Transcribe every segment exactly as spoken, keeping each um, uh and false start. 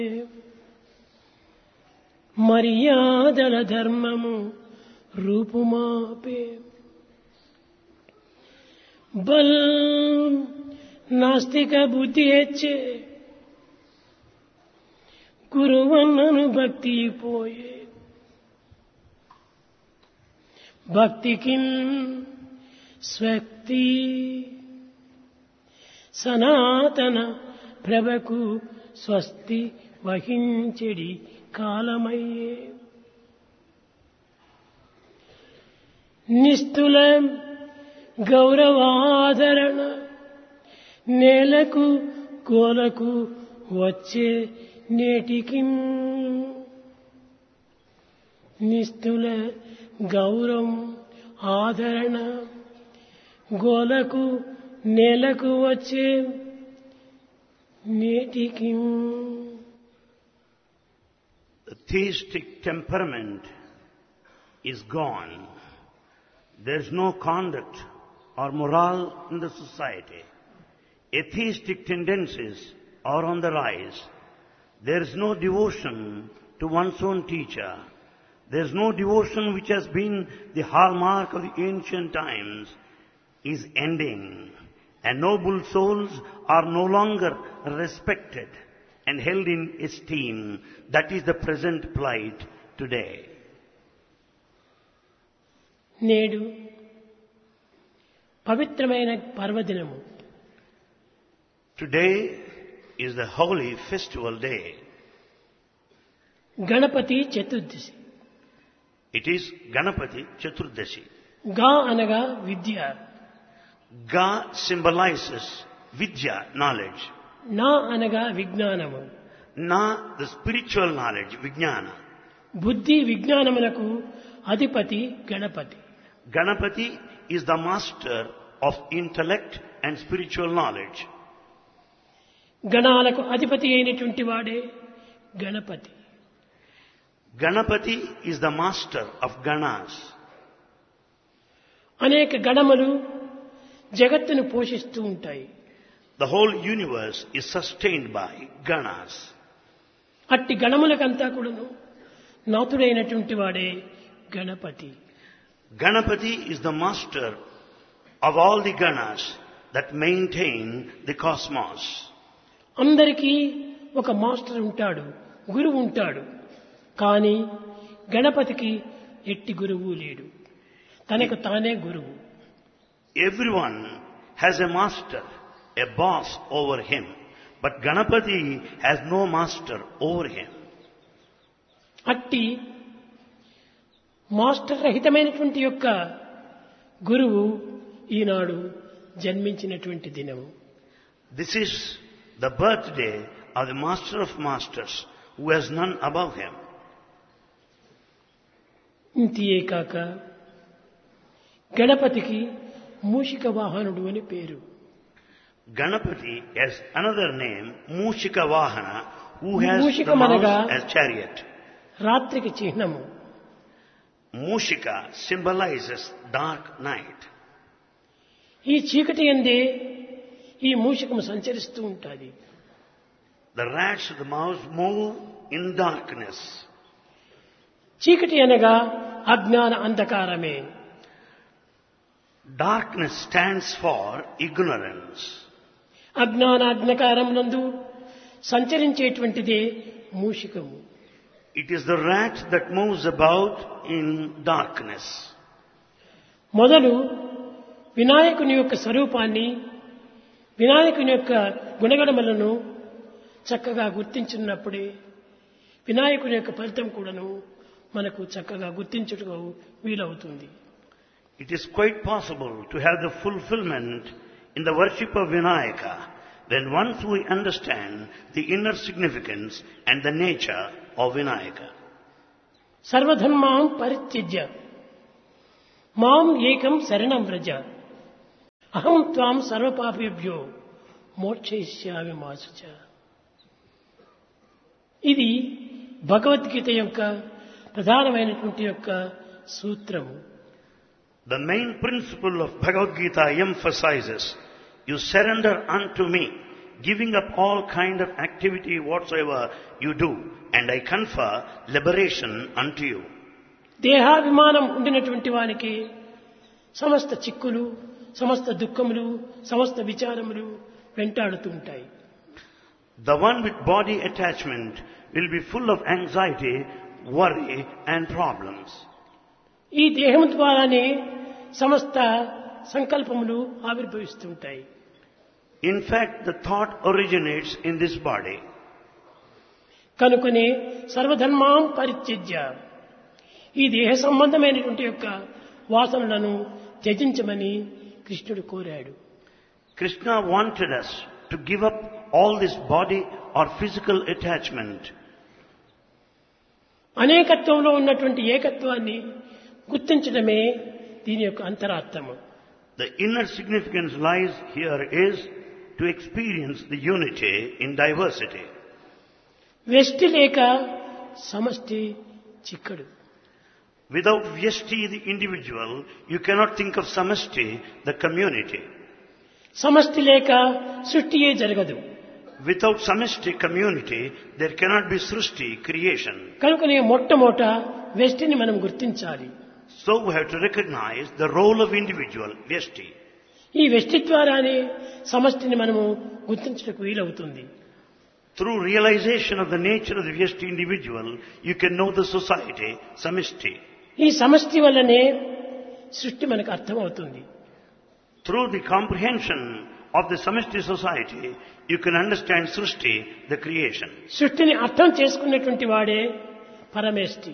మర్యాదల ధర్మము రూపుమాపే బల్ నాస్తిక బుద్ధి హెచ్చే గురువన్నను భక్తి పోయే భక్తికి స్వక్తి సనాతన ప్రభకు స్వస్తి వహించెడి కాలమయ్యే నిస్తుల గౌరవాదరణ నేలకు గోలకు వచ్చే నేటికి నిస్తుల గౌరవం ఆదరణ గోలకు నేలకు వచ్చే నేటికి. The theistic temperament is gone. There is no conduct or morale in the society. Atheistic tendencies are on the rise. There is no devotion to one's own teacher. There is no devotion which has been the hallmark of the ancient times is ending. And noble souls are no longer respected and held in esteem. That is the present plight today. నేడు పవిత్రమైన పర్వదినము. Today is the holy festival day. Ganapati Chaturdashi. It is Ganapati Chaturdashi. గా అనగా విద్య. Ga symbolizes Vidya, knowledge. నా అనగా విజ్ఞానము. Na, the spiritual knowledge, Vijnana. బుద్ధి విజ్ఞానములకు అధిపతి Ganapati. Ganapati is the master of intellect and spiritual knowledge. గణాలకు అధిపతి అయినటువంటి వాడే Ganapati. Ganapati is the master of Ganas. అనేక గణములు జగత్తును పోషిస్తూ ఉంటాయి. The whole universe is sustained by Ganas. అట్టి గణములకంతా కూడాను నాథుడైనటువంటి వాడే Ganapati. Ganapati is the master of all the Ganas that maintain the cosmos. అందరికీ ఒక మాస్టర్ ఉంటాడు, గురువు ఉంటాడు. కానీ గణపతికి ఎట్టి గురువు లేడు, తనకు తానే గురువు. Everyone has a master, a boss over him. But Ganapati has no master over him. అట్టి మాస్టర్ రహితమైనటువంటి యొక్క గురువు ఈనాడు జన్మించినటువంటి దినము. This is the birthday of the master of masters who has none above him. ఇంతియే కాక గణపతికి మూషిక వాహనుడు అని పేరు. Ganapati has another name, Mushika Vahana, who has Mushika the mouse managa as chariot. రాత్రికి చిహ్నము. Mushika symbolizes dark night. ఈ చీకటి యందే ఈ మూషికము సంచరిస్తూ ఉంటుంది. The rats of the mouse move in darkness. చీకటి అనగా అజ్ఞాన అంధకారమే. Darkness stands for ignorance. అజ్ఞాన అంధకారం నందు సంచరించేటువంటిదే మూషికము. It is the rat that moves about in darkness. మొదలు వినాయకుని యొక్క స్వరూపాన్ని, వినాయకుని యొక్క గుణగణములను చక్కగా గుర్తించినప్పుడే వినాయకుని యొక్క ఫలితం కూడాను మనకు చక్కగా గుర్తించుటకు వీలవుతుంది. It is quite possible to have the fulfillment in the worship of Vinayaka when once we understand the inner significance and the nature of Vinayaka. సర్వధర్మాం పరిత్యజ్య మాం ఏకం శరణం వ్రజ అహం త్వాం సర్వపాపేభ్యో మోక్షయిష్యామి మా శుచ. ఇది భగవద్గీత యొక్క ప్రధానమైనటువంటి యొక్క సూత్రము. The main principle of Bhagavad Gita emphasizes, you surrender unto me, giving up all kind of activity whatsoever you do, and I confer liberation unto you. దేహాభిమానం ఉండినటువంటి వానికి సమస్త చిక్కులు, సమస్త దుఃఖములు, సమస్త విచారములు వెంటాడుతుంటాయి. The one with body attachment will be full of anxiety, worry and problems. ఈ దేహం ద్వారానే సమస్త సంకల్పములు ఆవిర్భవిస్తుంటాయి. In fact, the thought originates in this body. కనుకనే సర్వధర్మాం పరిత్యజ్య, ఈ దేహ సంబంధమైనటువంటి యొక్క వాసనలను త్యజించమని కృష్ణుడు కోరాడు. Krishna wanted us to give up all this body or physical attachment. అనేకత్వంలో ఉన్నటువంటి ఏకత్వాన్ని గుర్తించడమే దీని యొక్క అంతరార్థము. The inner significance lies here is to experience the unity in diversity. వ్యష్టి లేక సమష్టి చిక్కడు. Without vyashti, the individual, you cannot think of samashti, the community. సమష్టి లేక సృష్టియే జరగదు. Without samashti community, there cannot be srushti, creation. కనుకనే మొట్టమొదట వ్యష్టిని మనం గుర్తించాలి. So we have to recognize the role of individual, vyashti. ఈ వ్యష్టి ద్వారానే సమష్టిని మనము గుర్తించడానికి వీలవుతుంది. Through realization of the nature of the vyashti individual, you can know the society, samishti. ఈ సమష్టి వల్లనే సృష్టి మనకు అర్థమవుతుంది. Through the comprehension of the samishti society, you can understand srushti, the creation. సృష్టిని అర్థం చేసుకున్నటువంటి వాడే పరమేష్టి.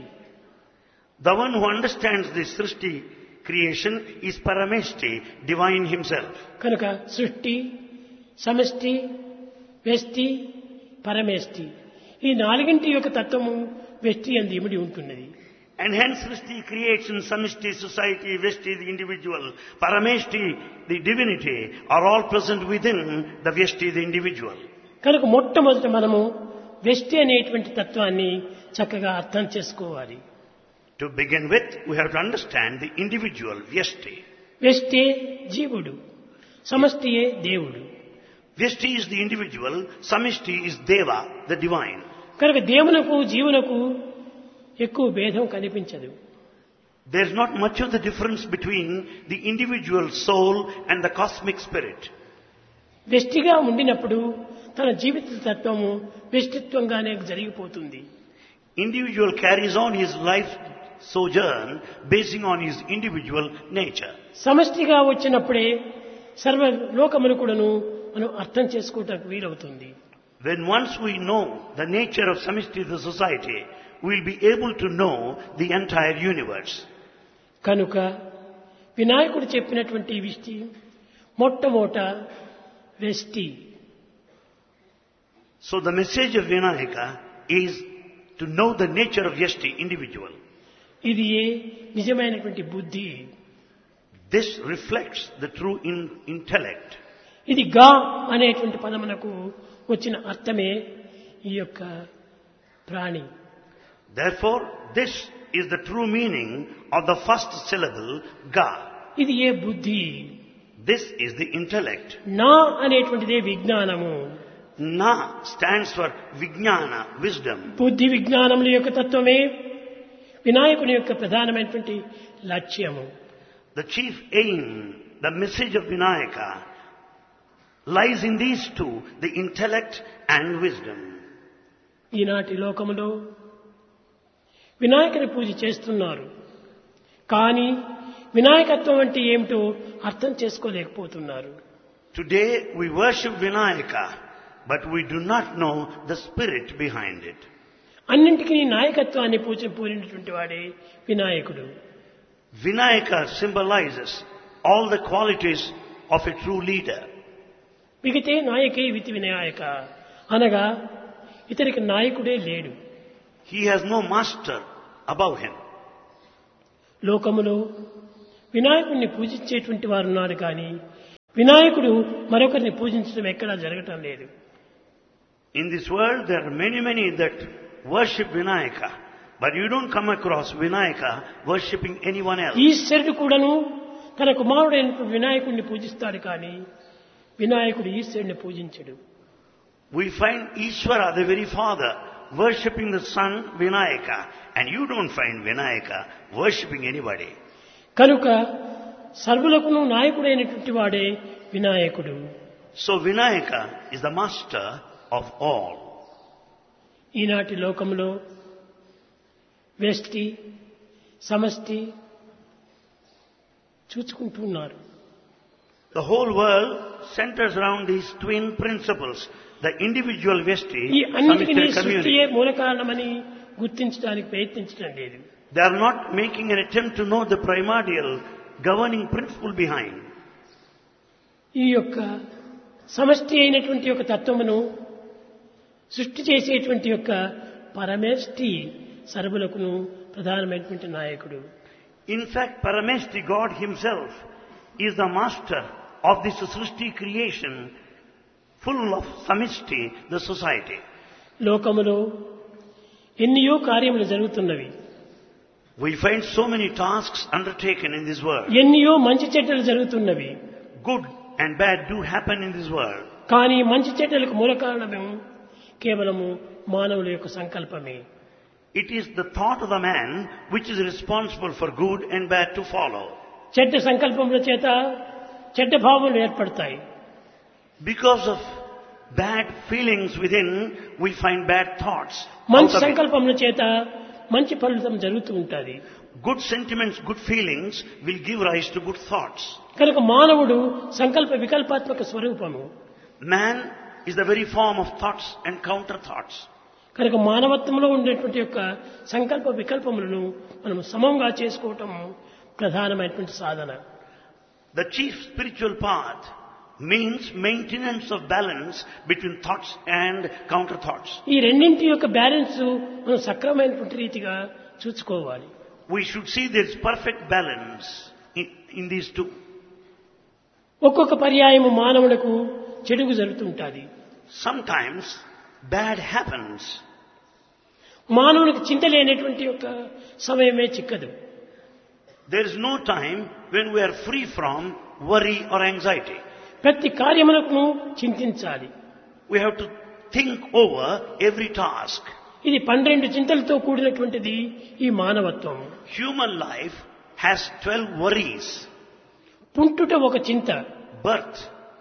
The one who understands the srushti creation is parameshti, divine himself. కనుక సృష్టి, సమష్టి, వ్యష్టి, పరమేష్టి, ఈ నాలుగింటి యొక్క తత్వము వ్యష్టి యందు ఇమిడి ఉంటున్నది. And hence srushti, creation, samishti, society, vyashti, the individual, parameshti, the divinity, are all present within the vyashti, the individual. కనుక మొట్టమొదట మనము వ్యష్టి అనేటువంటి తత్వాన్ని చక్కగా అర్థం చేసుకోవాలి. To begin with, we have to understand the individual, vyashti. వ్యష్టే జీవుడు, సమష్టియే దేవుడు. Vyashti is the individual, samishti is deva, the divine. కనుక దేవునకు జీవునకు ఎక్కువ భేదం కనిపించదు. There is not much of the difference between the individual soul and the cosmic spirit. వ్యష్టిగా ఉండినప్పుడు తన జీవిత తత్వము వ్యష్టిత్వంగానే జరిగిపోతుంది. Individual carries on his life sojourn basing on his individual nature. సమష్టిగా వచ్చినప్పుడే సర్వ లోకములు కూడాను మనం అర్థం చేసుకోవడానికి వీలవుతుంది. When once we know the nature of samishti, the society, we will be able to know the entire universe. కనుక వినాయకుడు చెప్పినటువంటి విష్టి మొట్టమొదట వ్యష్టి. So the message of Vinayaka is to know the nature of vyashti, individual. ఇది ఏ నిజమైనటువంటి బుద్ధి. This reflects the true in, intellect. ఇది గా అనేటువంటి పదమునకు వచ్చిన అర్థమే ఈ యొక్క ప్రాణి. Therefore, this is the true meaning of the first syllable, ga. ఇది ఏ బుద్ధి. This is the intellect. నా అనేటువంటిదే విజ్ఞానము. Na stands for vijnana, wisdom. బుద్ధి విజ్ఞానముల యొక్క తత్వమే వినాయకుని యొక్క ప్రధానమైనటువంటి లక్ష్యము. The chief aim, the message of Vinayaka, lies in these two, the intellect and wisdom. ఈనాటి లోకములో వినాయకుని పూజ చేస్తున్నారు, కానీ వినాయకత్వం అంటే ఏమిటో అర్థం చేసుకోలేకపోతున్నారు. Today we worship Vinayaka, but we do not know the spirit behind it. అన్నింటికీ నాయకత్వాన్ని పూజ పూరినటువంటి వాడే వినాయకుడు. Vinayaka symbolizes all the qualities of a true leader. మిగితే నాయకే వితి Vinayaka అనగా ఇతనికి నాయకుడే లేడు. He has no master above him. లోకములో వినాయకుడిని పూజించేటువంటి వారు ఉన్నారు, కానీ వినాయకుడు మరొకరిని పూజించడం ఎక్కడా జరగటం లేదు. In this world there are many many that worship Vinayaka, but you don't come across Vinayaka worshipping anyone else. ఈశ్వరుడు కూడాను తన కుమారుడైన వినాయకుడిని పూజిస్తాడు, కానీ వినాయకుడు ఈశ్వరుని పూజించడు. We find Ishvara, the very father, worshipping the son Vinayaka, and you don't find Vinayaka worshipping anybody. కనుక సర్వులకును నాయకుడైనటువంటి వాడే వినాయకుడు. So Vinayaka is the master of all. ఈనాటి లోకంలో వ్యష్టి సమష్టి చూచుకుంటున్నారు. The whole world centers around these twin principles, the individual Vyashti, ఈ అన్నిటికీ Samishta సృష్టియే community. మూల కారణమని గుర్తించడానికి ప్రయత్నించడం లేదు. They are not making an attempt to know the primordial governing principle behind. ఈ యొక్క సమష్టి అయినటువంటి యొక్క తత్వమును సృష్టి చేసేటువంటి యొక్క పరమేష్టి సర్వులకును ప్రధానమైనటువంటి నాయకుడు. In fact, Parameshti, God himself, is the master of this Srishti creation full of Samishti, the society. లోకములో ఎన్నో కార్యములు జరుగుతున్నవి. We find so many tasks undertaken in this world. ఎన్నో మంచి చెడ్డలు జరుగుతున్నవి. Good and bad do happen in this world. కానీ మంచి చెడ్డలకు మూల కారణము కేవలము మానవుల యొక్క సంకల్పమే. It is the thought of the man which is responsible for good and bad to follow. చెడ్డ సంకల్పముల చేత చెడ్డ భావములు ఏర్పడతాయి. Because of bad feelings within, we find bad thoughts. మంచి out of it. సంకల్పముల చేత మంచి ఫలితం జరుగుతూ ఉంటుంది. Good sentiments, good feelings will give rise to good thoughts. కనుక మానవుడు సంకల్ప వికల్పాత్మక స్వరూపము. Man is the very form of thoughts and counter thoughts. కనుక మానవత్వంలో ఉండేటువంటి యొక్క సంకల్ప వికల్పములను మనం సమంగా చేసుకోవటం ప్రధానమైనటువంటి సాధన. The chief spiritual path means maintenance of balance between thoughts and counter thoughts. ఈ రెండింటి యొక్క బ్యాలెన్స్ మనం సక్రమైనటువంటి రీతిగా చూసుకోవాలి. We should see there is perfect balance in, in these two. ఒక్కొక్క పర్యాయము మానవులకు చెడుగు జరుగుతుంటుంది. Sometimes bad happens. మానవునికి చింత లేనటువంటి యొక్క సమయమే చిక్కదు. There is no time when we are free from worry or anxiety. ప్రతి కార్యములకు చింతించాలి. We have to think over every task. ఇది పన్నెండు చింతలతో కూడినటువంటిది ఈ మానవత్వం. Human life has twelve worries. పుట్టుట ఒక చింత, Birth,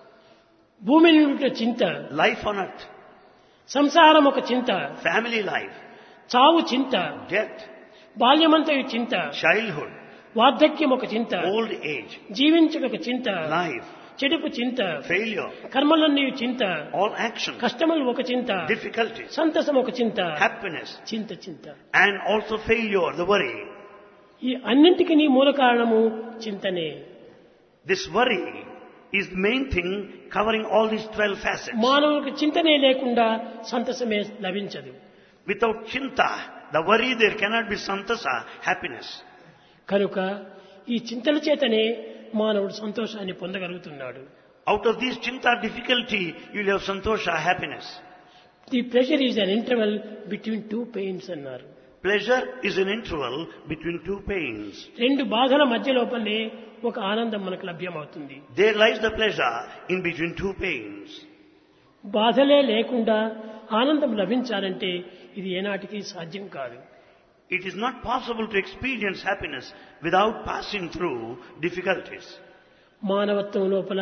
భూమి నుండి చింత, life on earth, సంసారం ఒక చింత, family life, చావు చింత, death, బాల్యమంతయు చింత, childhood, వార్ధక్యం ఒక చింత, old age, జీవించుట ఒక చింత, life, చెడుపు చింత, failure, కర్మలన్నీ చింత, all action, కష్టములు ఒక చింత, difficulties, సంతసం ఒక చింత, happiness, చింత చింత. and also failure, the worry. ఈ అన్నింటికి నీ మూల కారణము చింతనే. This worry is the main thing covering all these twelve facets. మానవునికి చింతనే లేకుండా సంతసమే లభించదు. Without chinta, the worry, there cannot be santasa, happiness. కనుక ఈ చింతల చేతనే మానవుడు సంతోషాన్ని పొందగలుగుతున్నాడు. Out of these chinta difficulty, you will have santosha, happiness. The pressure is an interval between two pains అన్నారు. Pleasure is an interval between two pains. రెండు బాధల మధ్య లోపలే ఒక ఆనందం మనకు లభ్యమవుతుంది. There lies the pleasure in between two pains. బాధలే లేకుండా ఆనందం లభించాలంటే ఇది ఏనాటికి సాధ్యం కాదు. It is not possible to experience happiness without passing through difficulties. మానవత్వం లోపల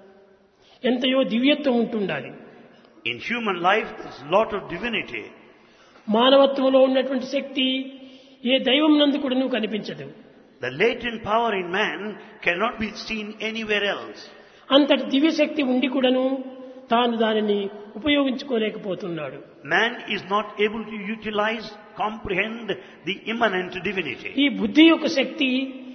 ఎంతయో దివ్యత్వం ఉంటుండాలి. In human life, there is a lot of divinity. మానవత్వంలో ఉన్నటువంటి శక్తి ఏ దైవం నందు కూడా నువ్వు కనిపించదు. The latent power in man cannot be seen anywhere else. అంతటి దివ్య శక్తి ఉండి కూడాను తాను దానిని ఉపయోగించుకోలేకపోతున్నాడు. Man is not able to utilize, comprehend the immanent divinity. ఈ బుద్ధి యొక్క శక్తి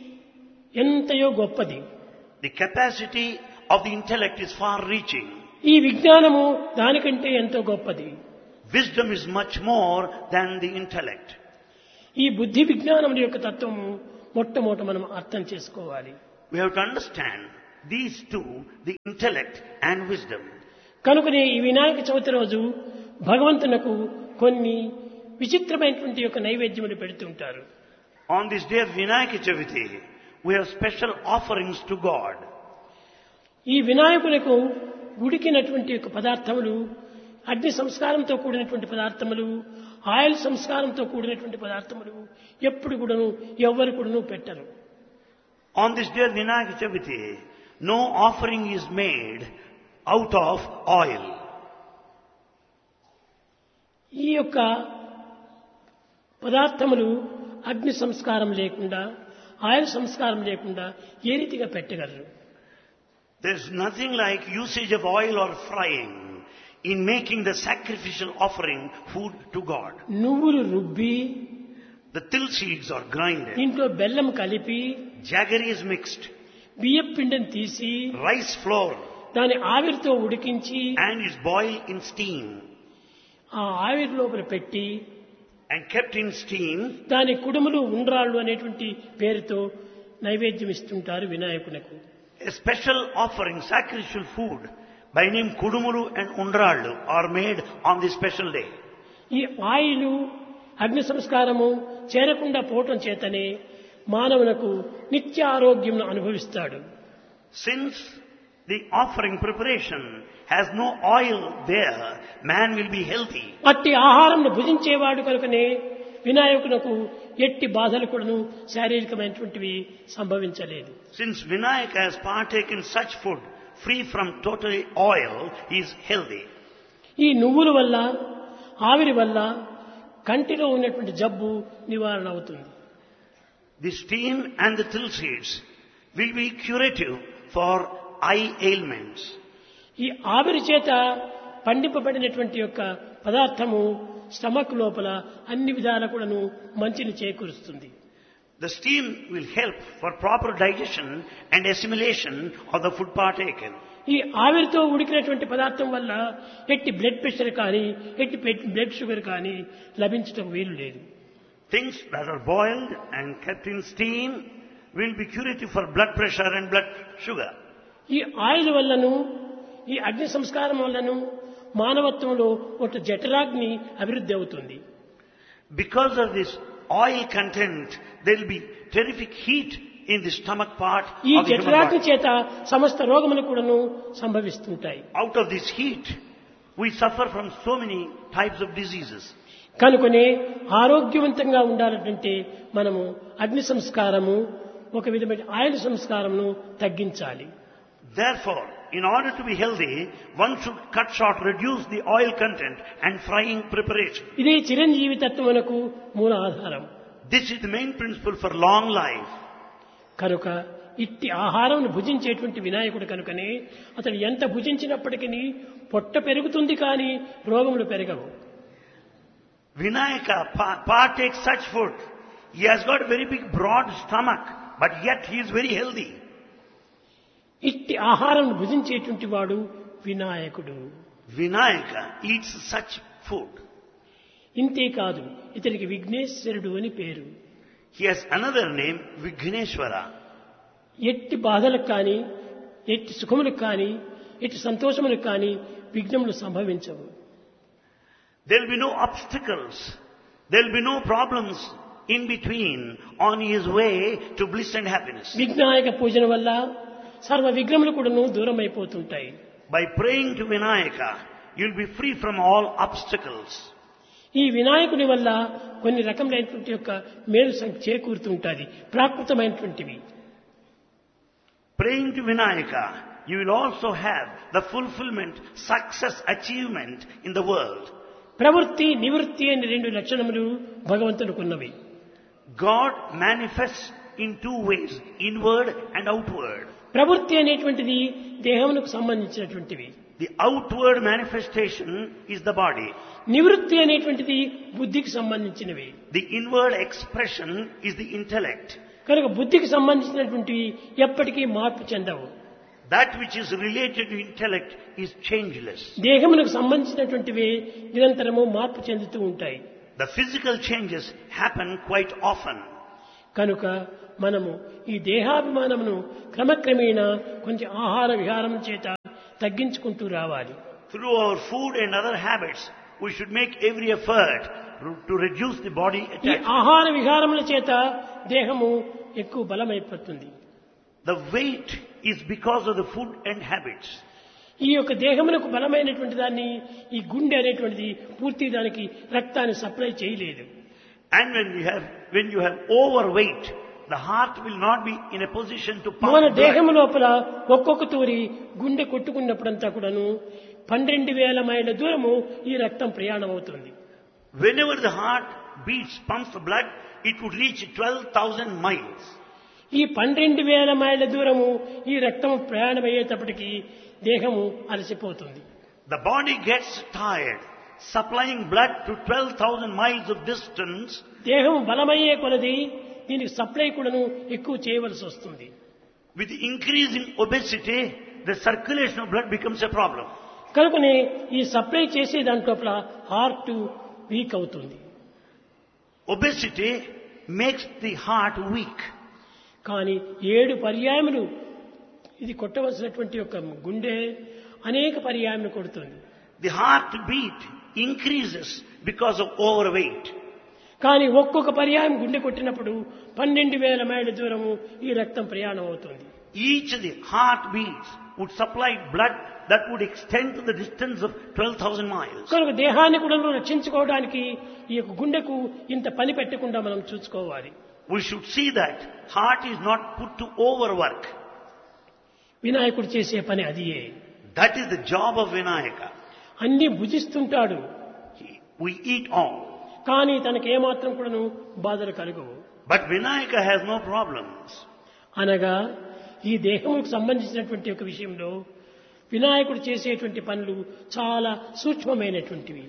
ఎంతయో గొప్పది. The capacity of the intellect is far reaching. ఈ విజ్ఞానము దానికంటే ఎంతో గొప్పది. Wisdom is much more than the intellect. ఈ బుద్ధి విజ్ఞానముల యొక్క తత్వము మొట్టమొదట మనం అర్థం చేసుకోవాలి. We have to understand these two, the intellect and wisdom. కనుకనే ఈ వినాయక చవితి రోజు భగవంతునకు కొన్ని విచిత్రమైనటువంటి యొక్క నైవేద్యములు పెడుతుంటారు. On this day of Vinayaka Chaviti, we have special offerings to God. ఈ వినాయకులకు ఉడికినటువంటి యొక్క పదార్థములు అగ్ని సంస్కారంతో కూడినటువంటి పదార్థములు, ఆయిల్ సంస్కారంతో కూడినటువంటి పదార్థములు ఎప్పుడు కూడాను ఎవ్వరు కూడాను పెట్టరు. On this day of Vinayaka Chaviti, no offering is made out of oil. ఈ యొక్క పదార్థములు అగ్ని సంస్కారం లేకుండా, ఆయిల్ సంస్కారం లేకుండా ఏ రీతిగా పెట్టగలరు? There's nothing like usage of oil or frying in making the sacrificial offering food to God. నువ్వులు రుబ్బి, The till seeds are grinded, ఇంట్లో బెల్లం కలిపి, jaggery is mixed, బియ్యం పిండిని తీసి rice flour, దాని ఆవిరితో ఉడికించి and is boiled in steam ఆ ఆవిరి లోపల పెట్టి and kept in steam. దాని కుడుములు ఉండ్రాళ్ళు అనేటువంటి పేరుతో నైవేద్యం ఇస్తుంటారు వినాయకునకు. A special offering, sacrificial food by name Kudumulu and Undrallu are made on this special day. ఈ ఆయిలు అగ్ని సంస్కారము చేరకుండా పోవటం చేతనే మానవునకు నిత్య ఆరోగ్యం అనుభవిస్తాడు. Since the offering preparation has no oil there, man will be healthy. అట్టి ఆహారంను భుజించేవాడు కనుకనే వినాయకునకు ఎట్టి బాధలు కూడాను శారీరకమైనటువంటివి సంభవించలేదు. Since Vinayaka has partaken such food free from total oil, he is healthy. ఈ నువ్వుల వల్ల, ఆవిరి వల్ల కంటిలో ఉన్నటువంటి జబ్బు నివారణ అవుతుంది. The steam and the till seeds will be curative for eye ailments. ఈ ఆవిరి చేత పండింపబడినటువంటి యొక్క పదార్థము స్టమక్ లోపల అన్ని విధాల కూడాను మంచిని చేకూరుస్తుంది. The steam will help for proper digestion and assimilation of the food partaken. ఈ ఆవిరితో ఉడికినటువంటి పదార్థం వల్ల ఎట్టి బ్లడ్ ప్రెషర్ కానీ, ఎట్టి బ్లడ్ షుగర్ కానీ లభించటం వీలు లేదు. Things that are boiled and kept in steam will be curative for blood pressure and blood sugar. ఈ ఆయిల్ వల్లను, ఈ అగ్ని సంస్కారం వల్లను మానవత్వంలో ఒక జఠరాగ్ని అభివృద్ధి అవుతుంది. Because of this oil content, there will be terrific heat in the stomach part ఈ of the human జఠరాగ్ని body. చేత సమస్త రోగములు కూడాను సంభవిస్తుంటాయి. Out of this heat, we suffer from so many types of diseases. కనుకనే ఆరోగ్యవంతంగా ఉండాలంటే మనము అగ్ని సంస్కారము, ఒక విధమైన ఆయిల్ సంస్కారమును తగ్గించాలి. Therefore, in order to be healthy, one should cut short, reduce the oil content and frying preparation. ఇదే చిరంజీవి తత్వమునకు మూల ఆధారం. This is the main principle for long life. కనుక ఇట్టి ఆహారం భుజించేటువంటి వినాయకుడు కనుకనే అతడు ఎంత భుజించినప్పటికీ పొట్ట పెరుగుతుంది కానీ రోగములు పెరగవు. Vinayaka pa- partakes such food. He has got a very big broad stomach, but yet he is very healthy. ఇట్టి ఆహారం భుజించేటువంటి వాడు వినాయకుడు. Vinayaka eats such food. ఇంతే కాదు, ఇతనికి విఘ్నేశ్వరుడు అని పేరు. He has another name, Vighneshwara. ఎట్టి బాధలకు కానీ, ఎట్టి సుఖములకు కానీ, ఎట్టి సంతోషములకు కానీ విఘ్నములు సంభవించవు. There will be no obstacles. There will be no problems in between on his way to bliss and happiness. విఘ్నాయక పూజన వల్ల సర్వ విఘ్నములు కూడాను దూరం అయిపోతుంటాయి. By praying to Vinayaka, you will be free from all obstacles. ఈ వినాయకుని వల్ల కొన్ని రకములైనటువంటి యొక్క మేలు సం- చేకూరుతుంటుంది, ప్రాకృతమైనటువంటివి. Praying to Vinayaka, you will also have the fulfillment, success, achievement in the world. ప్రవృత్తి, నివృత్తి అనే రెండు లక్షణములు భగవంతునికున్నవి. God manifests in two ways, inward and outward. ప్రవృత్తి అనేటువంటిది దేహమునకు సంబంధించినటువంటివి. The outward manifestation is the body. నివృత్తి అనేటువంటిది బుద్ధికి సంబంధించినవి. The inward expression is the intellect. కనుక బుద్ధికి సంబంధించినటువంటివి ఎప్పటికీ మార్పు చెందవు. That which is related to intellect is changeless. దేహమునకు సంబంధించినటువంటివి నిరంతరము మార్పు చెందుతూ ఉంటాయి. The physical changes happen quite often. కనుక మనము ఈ దేహాభిమానమును క్రమక్రమేణా కొంచెం ఆహార విహారం చేత తగ్గించుకుంటూ రావాలి. Through our food and other habits, we should make every effort to reduce the body ఈ attachment. ఆహార విహారముల చేత దేహము ఎక్కువ బలమైపోతుంది. The weight is because of the food and habits. ఈ యొక్క దేహమునకు బలమైనటువంటి దాన్ని ఈ గుండె అనేటువంటిది పూర్తి దానికి రక్తాన్ని సప్లై చేయలేదు. And when you have, when you have overweight, the heart will not be in a position to pump మన blood. దేహము లోపల ఒక్కొక్క తూరి గుండె కొట్టుకున్నప్పుడంతా కూడాను పన్నెండు వేల మైళ్ళ దూరము ఈ రక్తం ప్రయాణం అవుతుంది. Whenever the heart beats, pumps the blood, it would reach twelve thousand miles. ఈ పన్నెండు వేల మైళ్ళ దూరము ఈ రక్తం ప్రయాణం అయ్యేటప్పటికి దేహము అలసిపోతుంది. The body gets tired. Supplying blood to twelve thousand miles of distance, దేహం బలమయ్యే కొలది దీనికి సప్లై కూడాను ఎక్కువ చేయవలసి వస్తుంది. with increasing obesity, the circulation of blood becomes a problem. కనుకనే ఈ సప్లై చేసే దాంట్లో హార్ట్ వీక్ అవుతుంది. Obesity makes the heart weak. కానీ ఏడు పర్యాయములు ఇది కొట్టవలసినటువంటి ఒక గుండె అనేక పర్యాయములు కొడుతుంది. The heartbeat increases because of overweight. కానీ ఒక్కొక్క పర్యాయం గుండె కొట్టినప్పుడు పన్నెండు వేల మైళ్ళ దూరము ఈ రక్తం ప్రయాణం అవుతుంది. Each of the heartbeats would supply blood that would extend to the distance of twelve thousand miles. కనుక దేహాన్ని కూడా రక్షించుకోవడానికి ఈ యొక్క గుండెకు ఇంత పని పెట్టకుండా మనం చూసుకోవాలి. We should see that heart is not put to overwork. వినాయకుడు చేసే పని అదియే. That is the job of Vinayaka. అన్ని భుజిస్తుంటాడు. He- We eat all. కానీ తనకు ఏమాత్రం కూడాను బాధలు కలుగవు. But Vinayaka has no problems. అనగా ఈ దేహముకు సంబంధించినటువంటి ఒక విషయంలో వినాయకుడు చేసేటువంటి పనులు చాలా సూక్ష్మమైనటువంటివి.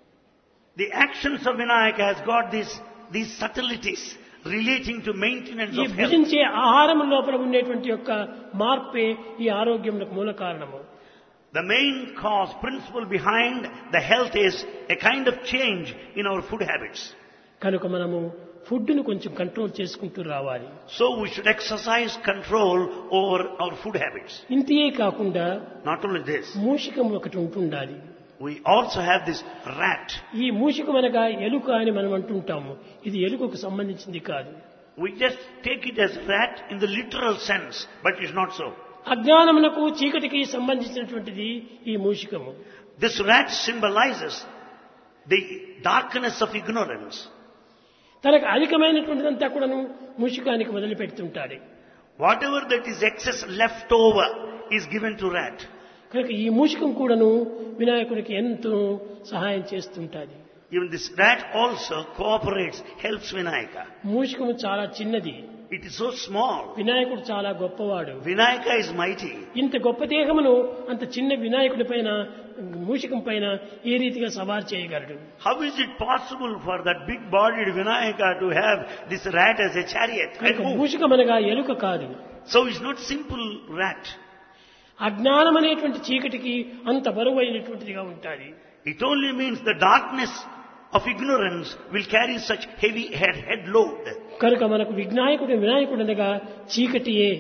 The actions of Vinayaka has got these, these subtleties relating to maintenance ఈ of health. భుజించే ఆహారం లోపల ఉండేటువంటి యొక్క మార్పే ఈ ఆరోగ్యములకు మూల కారణము. The main cause, principle behind the health is a kind of change in our food habits. కనుక మనము ఫుడ్ను కొంచెం కంట్రోల్ చేసుకుంటూ రావాలి. So we should exercise control over our food habits. ఇంతే కాకుండా Not only this, మూషికం ఒకటి ఉంటుండాలి. we also have this rat. ఈ మూషికం అనగా ఎలుక అని మనం అంటుంటాము. ఇది ఎలుకకు సంబంధించింది కాదు. We just take it as rat in the literal sense, but it's not so. అజ్ఞానమునకు చీకటికి సంబంధించినటువంటిది ఈ మూషికము. This rat symbolizes the darkness of ignorance. తనకు అధికమైనటువంటిదంతా కూడాను మూషికానికి వదిలిపెడుతుంటాడు. Whatever that is excess left over is given to rat. కనుక ఈ మూషికం కూడాను వినాయకుడికి ఎంతో సహాయం చేస్తుంటాది. Even this rat also cooperates, helps Vinayaka. మూషికము చాలా చిన్నది. It is so small. వినాయకుడు చాలా గొప్పవాడు. Vinayaka is mighty. ఇంత గొప్ప దేహమును అంత చిన్న వినాయకుడి పైన మూషికం పైన ఏ రీతిగా సవారు చేయగలడు? How is it possible for that big-bodied Vinayaka to have this rat as a chariot? and కనుక move? మూషికం అనగా ఎలుక కాదు. So it's not simple rat. అజ్ఞానం అనేటువంటి చీకటికి అంత బరువు అయినటువంటిదిగా ఉంటుంది. It only means the darkness of ignorance will carry such heavy head, head load. కనుక మనకు వినాయకుడు వినాయకుడు అనగా చీకటియే.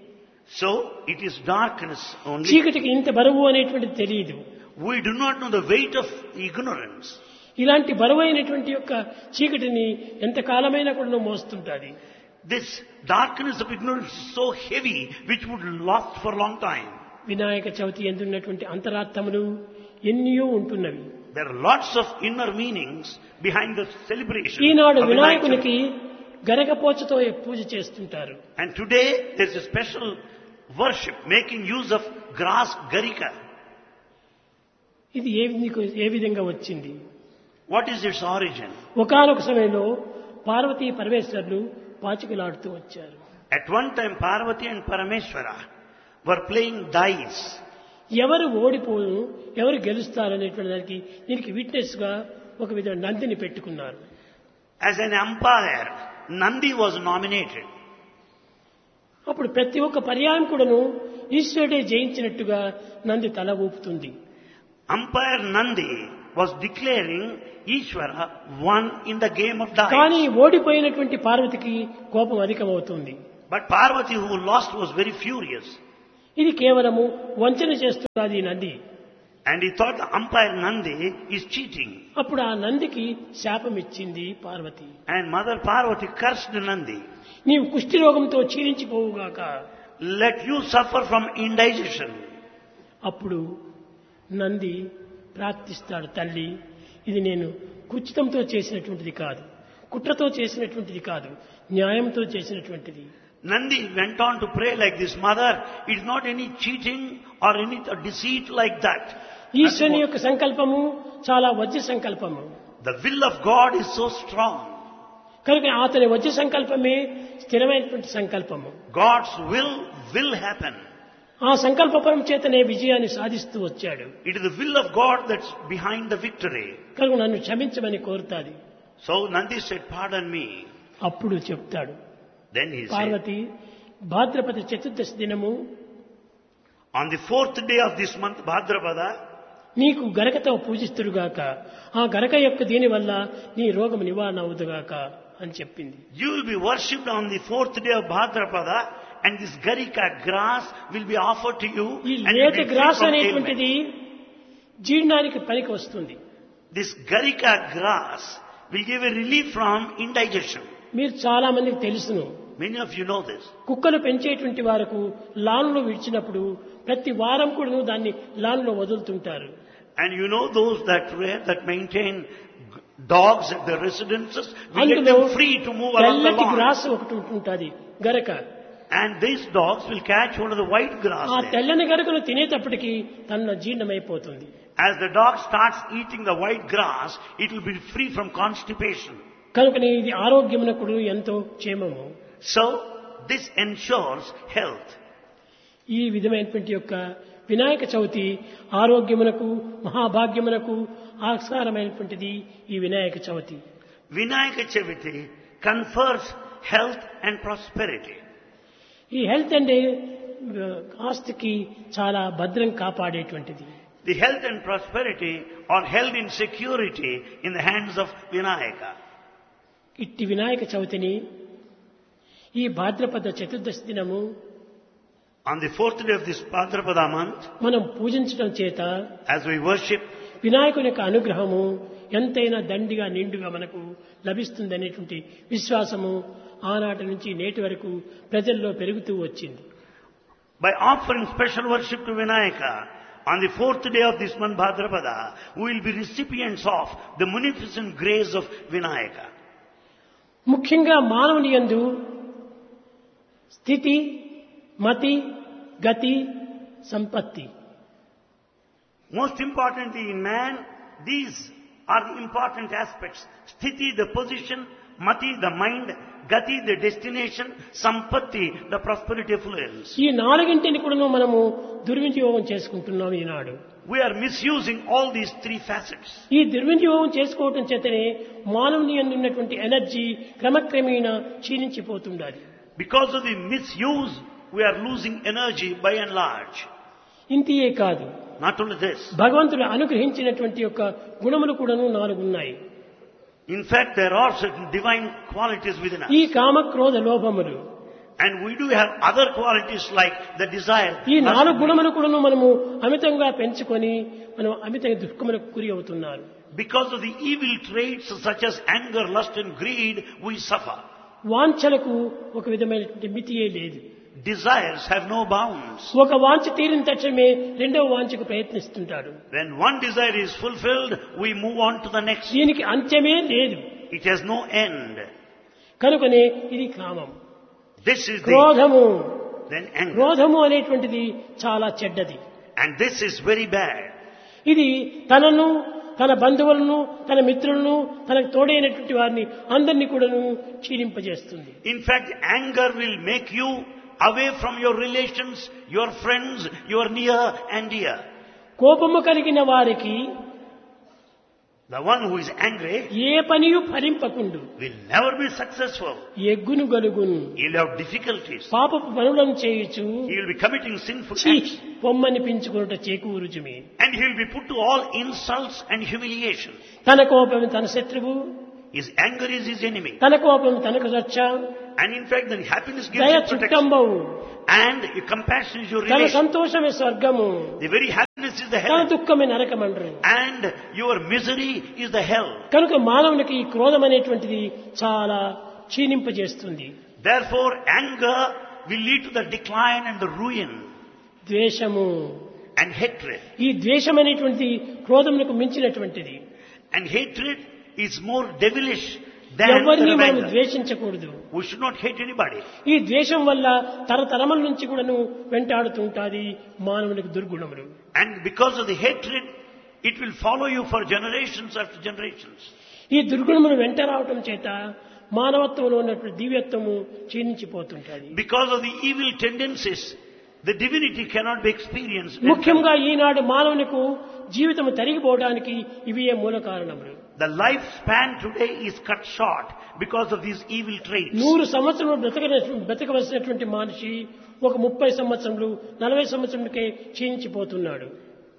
So it is darkness only. చీకటికి ఇంత బరువు అనేటువంటిది తెలియదు. We do not know the weight of ignorance. ఇలాంటి బరువు అయినటువంటి యొక్క చీకటిని ఎంత కాలమైనా కూడా మోస్తుంటాది. This darkness of ignorance is so heavy which would last for a long time. Vinayaka Chavithi ఎందున్నటువంటి అంతరార్థములు ఎన్నో ఉంటున్నవి. There are lots of inner meanings behind the celebration. Eenadu of Vinayak Chavithi. వినాయకునికి గరగపోచతో పూజ చేస్తుంటారు. And today there is a special worship making use of grass garika. ఇది ఏ విధంగా- ఏ విధంగా వచ్చింది? What is its origin? ఒకానొక సమయంలో పార్వతీ పరమేశ్వరులు పాచికలాడుతూ వచ్చారు. At one time Parvati and Parameshwara were playing dice. ఎవరు ఓడిపోను ఎవరు గెలుస్తారనేటువంటి దానికి దీనికి విట్నెస్ గా ఒక విధంగా నందిని పెట్టుకున్నారు. As an umpire, Nandi was nominated. అప్పుడు ప్రతి ఒక్క పర్యాయం కూడాను ఈశ్వరుడే జయించినట్టుగా నంది తల ఊపుతుంది. Umpire Nandi was declaring Ishvara won in the game of కానీ dice. ఓడిపోయినటువంటి పార్వతికి కోపం అధికమవుతుంది. But Parvati, who lost, was very furious. ఇది కేవలము వంచన చేస్తున్నది ఈ Nandi. And he thought the umpire Nandi is cheating. అప్పుడు ఆ నందికి శాపం ఇచ్చింది Parvati. And Mother Parvati cursed Nandi. నీవు కుష్టి రోగంతో క్షీణించిపోవుగాక Let you suffer from indigestion. అప్పుడు నంది ప్రార్థిస్తాడు, తల్లి ఇది నేను కుచితంతో చేసినటువంటిది కాదు, కుట్రతో చేసినటువంటిది కాదు, న్యాయంతో చేసినటువంటిది. Nandi went on to pray like this, Mother, it is not any cheating or any deceit like that. ఈశ్వరుని యొక్క సంకల్పము చాలా వజ్ర సంకల్పము. The will of God is so strong. కనుక అతని వజ్ర సంకల్పమే స్థిరమైనటువంటి సంకల్పము. God's will will happen. ఆ సంకల్పపరం చేతనే విజయాన్ని సాధిస్తూ వచ్చాడు. It is the will of God that's behind the victory. కనుక నన్ను క్షమించమని కోరుతాది. So Nandi said, pardon me. అప్పుడు చెప్తాడు, Then he said, పార్వతి భాద్రపద చతుర్దశి దినము on the fourth day of this month, Bhadrapada, నీకు గరకతో పూజిస్తురుగాక, ఆ గరక యొక్క దీని వల్ల నీ రోగము నివారణ అవుదుగాక అని చెప్పింది. you will be worshipped on the fourth day of Bhadrapada, and this garika grass will be offered to you. ఈ And you లేత will be free gross from అనేటువంటిది ailment. జీర్ణానికి పనికి వస్తుంది. This garika grass will give a relief from indigestion. మీరు చాలా మందికి తెలుసును, Many of you know this. కుక్కలు పెంచేటువంటి వారికి లాన్లో విడిచినప్పుడు ప్రతి వారం కూడా దాన్ని లాన్లో వదులుతుంటారు. And you know those that that maintain dogs at their residences, we let అందులో them free to move along the తెల్లటి lawn. గ్రాస్ ఒకటి ఉంటుంటుంది గరక. And these dogs will catch one of the white grass ఆ there. తెల్లని గరకను తినేటప్పటికి తన జీర్ణమైపోతుంది. As the dog starts eating the white grass, it will be free from constipation. కనుకనే ఇది ఆరోగ్యమునకు ఎంతో క్షేమము. So, this ensures health. ఈ విధమైనటువంటి యొక్క వినాయక చవితి ఆరోగ్యమునకు మహాభాగ్యమునకు ఆస్కారమైనటువంటిది ఈ Vinayaka Chavithi. Vinayaka Chaviti confers health and prosperity. ఈ హెల్త్ అంటే ఆస్తికి చాలా భద్రం కాపాడేటువంటిది. The health and prosperity are held in security in the hands of Vinayaka. ఇట్టి వినాయక చవితిని ఈ భాద్రపద చతుర్దశి దినము On the fourth day of this Bhadrapada month, మనం పూజించడం చేత as we worship, వినాయకుని యొక్క అనుగ్రహము ఎంతైనా దండిగా నిండుగా మనకు లభిస్తుందనేటువంటి విశ్వాసము ఆనాటి నుంచి నేటి వరకు ప్రజల్లో పెరుగుతూ వచ్చింది. by offering special worship to Vinayaka, on the fourth day of this month Bhadrapada, we will be recipients of the munificent grace of Vinayaka. ముఖ్యంగా మానవుని యందు స్థితి, మతి, గతి, సంపత్తి, Most importantly in man, these are the important aspects. Sthiti, the position; Mati, the mind; Gati, the destination; Sampatti, the prosperity affluence. ఈ నాలుగింటిని కూడా మనము దుర్వినియోగం చేసుకుంటున్నాం ఈనాడు. We are misusing all these three facets. ఈ దుర్వినియోగం చేసుకోవటం చేతనే మానవుని యందు ఉన్నటువంటి energy క్రమక్రమేణా క్షీణించిపోతుండాలి. Because of the misuse, we are losing energy by and large. ఇంతియే కాదు, Not only this. భగవంతుడు అనుగ్రహించినటువంటి యొక్క గుణములు కూడాను నాలుగు ఉన్నాయి. In fact, there are certain divine qualities within us. ఈ కామ క్రోధ లోభములు, And we do have other qualities like the desire. ఈ నాలుగు lust, గుణములు కూడాను మనము అమితంగా పెంచుకొని మనం అమితంగా దుఃఖములకు గురి అవుతున్నారు. Because of the evil traits such as anger, lust and greed, we suffer. వాంఛలకు ఒక విధమైనటువంటి మితియే లేదు. Desires have no bounds. ఒక వాంఛ తీరిన తక్షణమే రెండవ వాంఛకు ప్రయత్నిస్తుంటాడు. When one desire is fulfilled, we move on to the next. దీనికి అంత్యమే లేదు. It has no end. కనుకనే ఇది కామం. This is the, క్రోధము, then anger. క్రోధము అనేటువంటిది చాలా చెడ్డది. And this is very bad. ఇది తనను, తన బంధువులను, తన మిత్రులను, తనకు తోడైనటువంటి వారిని అందరినీ కూడాను క్షీణింపజేస్తుంది. In fact, anger will make you away from your relations, your friends, your near and dear. కోపము కలిగిన వారికి The one who is angry A పనియు ఫలింపకుండు, will never be successful. ఎగ్గును గలుగును, He will have difficulties. పాపపు పనులను చేయుచు He will be committing sinful చీ acts. పొమ్మని పించుకున్నట చేకూరుచుమి. And he will be put to all insults and humiliation. తన కోపం తన శత్రువు, His anger is his enemy. తన కోపం తనకు రక్ష, And in fact, the happiness gives దయ him protection. చుట్టంబవు, And your compassion is your తన relation. సంతోషమే స్వర్గము, The very happiness is the తన hell. దుఃఖమే నరకమండ్రు. And your misery is the hell. కనుక మానవునికి ఈ క్రోధం అనేటువంటిది చాలా క్షీణింపజేస్తుంది. Therefore, anger will lead to the decline and the ruin. ద్వేషము, and hatred. ఈ ద్వేషం అనేటువంటి క్రోధమునకు మించినటువంటిది. And hatred is more devilish than ఎవరిని మనం revenge. ద్వేషించకూడదు. We should not hate anybody. ఈ ద్వేషం వల్ల తరతరముల నుంచి కూడాను వెంటాడుతుంటాది మానవునికి దుర్గుణములు. And because of the hatred, it will follow you for generations after generations. ఈ దుర్గుణములు వెంట రావటం చేత మానవత్వంలో ఉన్నటువంటి దివ్యత్వము క్షీణించిపోతుంటాది. Because of the evil tendencies, the divinity cannot be experienced. ముఖ్యంగా ఈనాడు మానవునికి జీవితం తరిగిపోవడానికి ఇవియే మూల కారణములు. The lifespan today is cut short because of these evil traits. నూరు సంవత్సరములు బ్రతక బ్రతకవలసినటువంటి మనిషి ఒక ముప్పై సంవత్సరములు నలభై సంవత్సరములకే క్షీణించిపోతున్నాడు.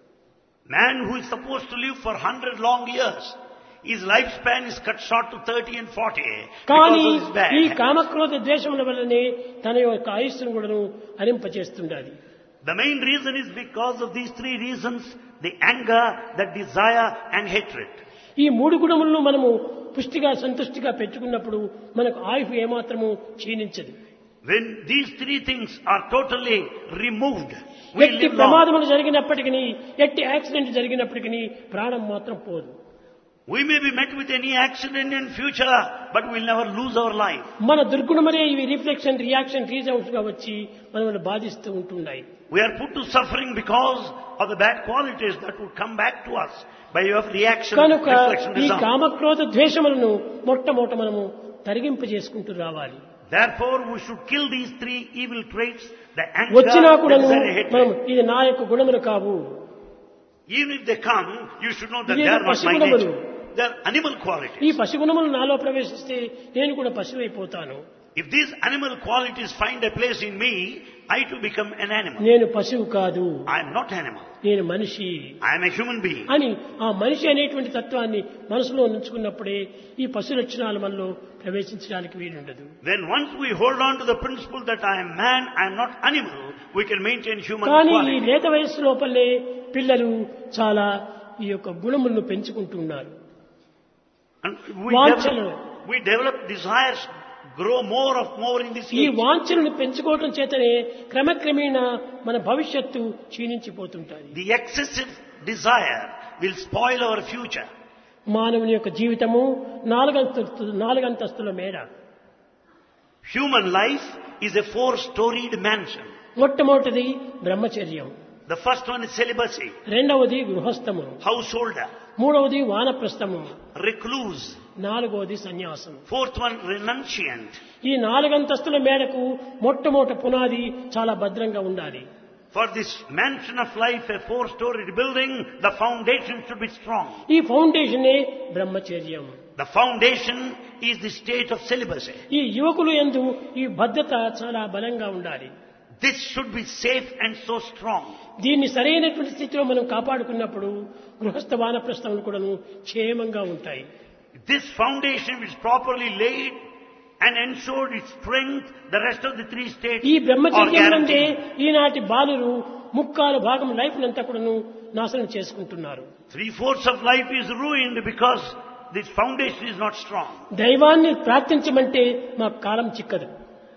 Man who is supposed to live for one hundred long years, his lifespan is cut short to thirty and forty కానీ because of his bad ఈ habits. కామక్రోధ ద్వేషముల వల్లనే తన యొక్క ఆయుస్సును కూడాను హరింపచేస్తుండాలి. The main reason is because of these three reasons: the anger, the desire and hatred. ఈ మూడు గుణములను మనము పుష్టిగా సంతుష్టిగా పెట్టుకున్నప్పుడు మనకు ఆయువు ఏమాత్రము క్షీణించదు. When these three things are totally removed, we ఎట్టి live long. ప్రమాదములు జరిగినప్పటికీ ఎట్టి యాక్సిడెంట్ జరిగినప్పటికీ ప్రాణం మాత్రం పోదు. We may be met with any accident in future, but we'll never lose our life. మన దుర్గుణములే ఇవి రిఫ్లెక్షన్ రియాక్షన్ రీజౌట్స్ గా వచ్చి మనల్ని బాధిస్తూ ఉంటున్నాయి. We are put to suffering because of the bad qualities that would come back to us by way of reaction, కనుక reflection, ఈ result. కామక్రోధ ద్వేషములను మొట్టమొదట మనము తరిగింపు చేసుకుంటూ రావాలి. Therefore, we should kill these three evil traits: the anger, వచ్చినా the కూడాను desire, and మనం hatred. ఇది నా యొక్క గుణములు కావు. Even if they come, you should know that ఇవి they are not my పశుగుణములు. nature. They are animal ఈ qualities. పశుగుణములు నాలో ప్రవేశిస్తే నేను కూడా పశువైపోతాను. If these animal qualities find a place in me, I too become an animal. నేను పశువు కాదు, I am not animal. నేను మనిషి I am a human being. అని ఆ మనిషి అనేటువంటి తత్వాన్ని మనసులో ఉంచుకున్నప్పుడే ఈ పశు లక్షణాలు మనలో ప్రవేశించడానికి వీలుండదు. Then once we hold on to the principle that I am man, I am not animal, we can maintain human కానీ ఈ quality. లేత వయస్సు లోపలే పిల్లలు చాలా ఈ యొక్క గుణములను పెంచుకుంటున్నారు. And we వాంఛలు. develop, we develop desires, grow more of more in this ఈ age. వాంఛలను పెంచుకోవటం చేతనే క్రమక్రమేణా మన భవిష్యత్తు క్షీణించిపోతుంటాయి. The excessive desire will spoil our future. మానవుని యొక్క జీవితము నాలుగంతస్తు నాలుగంతస్తుల మేడ. Human life is a four-storied mansion. మొట్టమొదటిది బ్రహ్మచర్యం, The first one is celibacy, రెండవది గృహస్థము, householder, మూడవది వానప్రస్థము, recluse. నాలుగవది సన్యాసం. Fourth one, renunciant. ఈ నాలుగంతస్తుల మేడకు మొట్టమొదటి పునాది చాలా భద్రంగా ఉండాలి. For this mansion of life, a four-storied building, the foundation should be strong. ఈ ఫౌండేషనే బ్రహ్మచర్యం. The foundation is the state of celibacy. ఈ యువకులు యందు ఈ భద్రత చాలా బలంగా ఉండాలి. This should be safe and so strong. దీన్ని సరైనటువంటి స్థితిలో మనం కాపాడుకున్నప్పుడు గృహస్థ వానప్రస్థములు కూడాను క్షేమంగా ఉంటాయి. This foundation is properly laid and ensured its strength, the rest of the three states ఈ are బ్రహ్మచర్యం అంటే guaranteed. ఈనాటి బాలురు ముక్కాలు భాగం లైఫ్ నంతా కూడాను నాశనం చేసుకుంటున్నారు. Three-fourths of life is ruined because this foundation is not strong. దైవాన్ని ప్రార్థించమంటే మాకు కాలం చిక్కదు.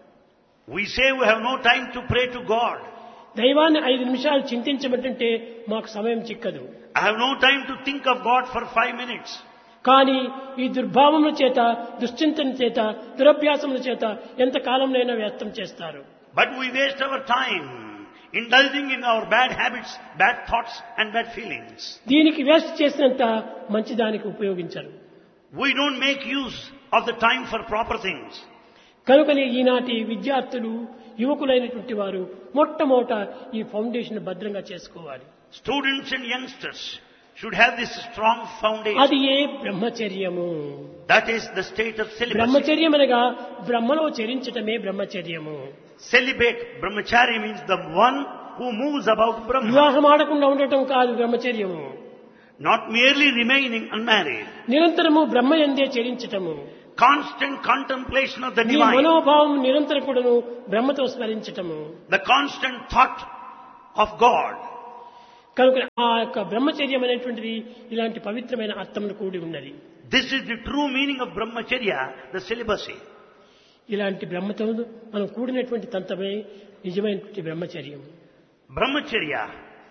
We say we have no time to pray to God. దైవాన్ని ఐదు నిమిషాలు చింతించమంటే మాకు సమయం చిక్కదు. I have no time to think of God for five minutes. కానీ ఈ దుర్భావముల చేత, దుశ్చింతన చేత, దురభ్యాసముల చేత ఎంత కాలంనైనా వ్యర్థం చేస్తారు. But we waste our time indulging in our bad habits, bad thoughts and bad feelings. దీనికి వేస్ట్ చేసినంత మంచిదానికి ఉపయోగించరు. We don't make use of the time for proper things. కనుకనే ఈనాటి విద్యార్థులు, యువకులైనటువంటి వారు మొట్టమొదట ఈ ఫౌండేషన్ భద్రంగా చేసుకోవాలి. Students and youngsters should have this strong foundation. అది ఏ బ్రహ్మచర్యము. That is the state of celibacy. బ్రహ్మచర్యం అనగా బ్రహ్మలో చరించటమే బ్రహ్మచర్యము. Celibate, brahmachari means the one who moves about Brahma. వివాహం ఆడకుండా ఉండటం కాదు బ్రహ్మచర్యము. Not merely remaining unmarried. నిరంతరము బ్రహ్మ యందే చరించటము. Constant contemplation of the నీ divine. మనోభావం నిరంతరం కూడాను బ్రహ్మతో స్మరించటము. The constant thought of God. కనుక ఆ యొక్క బ్రహ్మచర్యం అనేటువంటిది ఇలాంటి పవిత్రమైన అర్థమును కూడి ఉన్నది. This is the true meaning of brahmacharya, the celibacy. ఇలాంటి బ్రహ్మతో మనం కూడినటువంటి తంత్రమే నిజమైనటువంటి బ్రహ్మచర్యం. Brahmacharya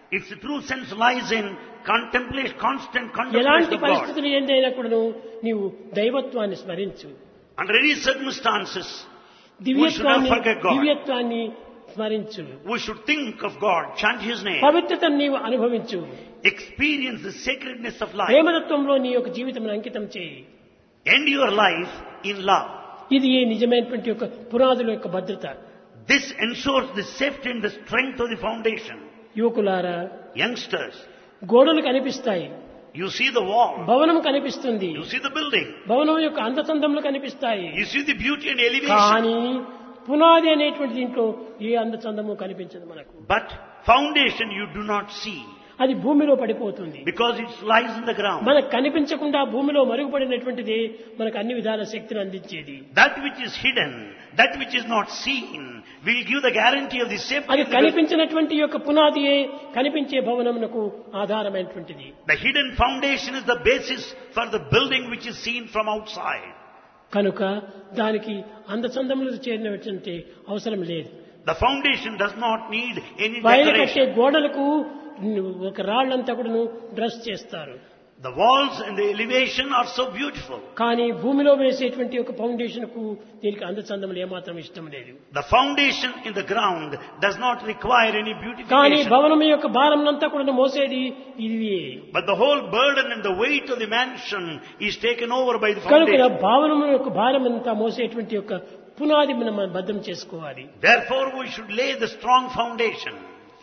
Its true sense lies in contemplation, constant ఎలాంటి contemplation of God. పరిస్థితులు ఏందైనా కూడాను నీవు దైవత్వాన్ని స్మరించు. Under any circumstances, దివ్యత్వాన్ని forget God. దివ్యత్వాన్ని స్మరించు. we should think of God, chant His name, పవిత్రతను నీవు అనుభవించు. experience the sacredness of life, ప్రేమతత్వంలో నీ యొక్క జీవితం అంకితం చేయి. end your life in love. ఇది ఈ నిజమైనటువంటి యొక్క పునాదుల యొక్క భద్రత. This ensures the safety and the strength of the foundation. యువకులారా, Youngsters, గోడలు కనిపిస్తాయి, you see the wall, భవనం కనిపిస్తుంది, you see the building, భవనం యొక్క అందచందములు కనిపిస్తాయి. you see the beauty and elevation, కానీ పునాది అనేటువంటి దీంట్లో ఏ అందచందము కనిపించదు మనకు. but foundation you do not see అది భూమిలో పడిపోతుంది. because it lies in the ground. మనకు కనిపించకుండా భూమిలో మరుగుపడినటువంటిది మనకు అన్ని విధాల శక్తిని అందించేది. That which is hidden, that which is not seen, will give the guarantee of the safety. అది of the కనిపించినటువంటి యొక్క పునాదియే కనిపించే భవనమునకు ఆధారమైనటువంటిది. The hidden foundation is the basis for the building which is seen from outside. కనుక దానికి అందచందములు చేరినటువంటి అవసరం లేదు. The foundation does not need any బయట కట్టే decoration. గోడలకు ఒక రాళ్లంతా కూడా డ్రెస్ చేస్తారు. The walls and the elevation are so beautiful. కానీ భూమిలో వేసేటువంటి ఒక ఫౌండేషన్ కు దీనికి అందచందములు ఏమాత్రం ఇష్టం లేదు. The foundation in the ground does not require any కానీ beautification. భవనం యొక్క భారంనంతా కూడా మోసేది ఇది. But the whole burden and the weight of the mansion is taken over by the కనుక foundation. భావనం యొక్క భారం అంతా మోసేటువంటి యొక్క పునాది మనం భద్రం చేసుకోవాలి. Therefore we should lay the strong foundation.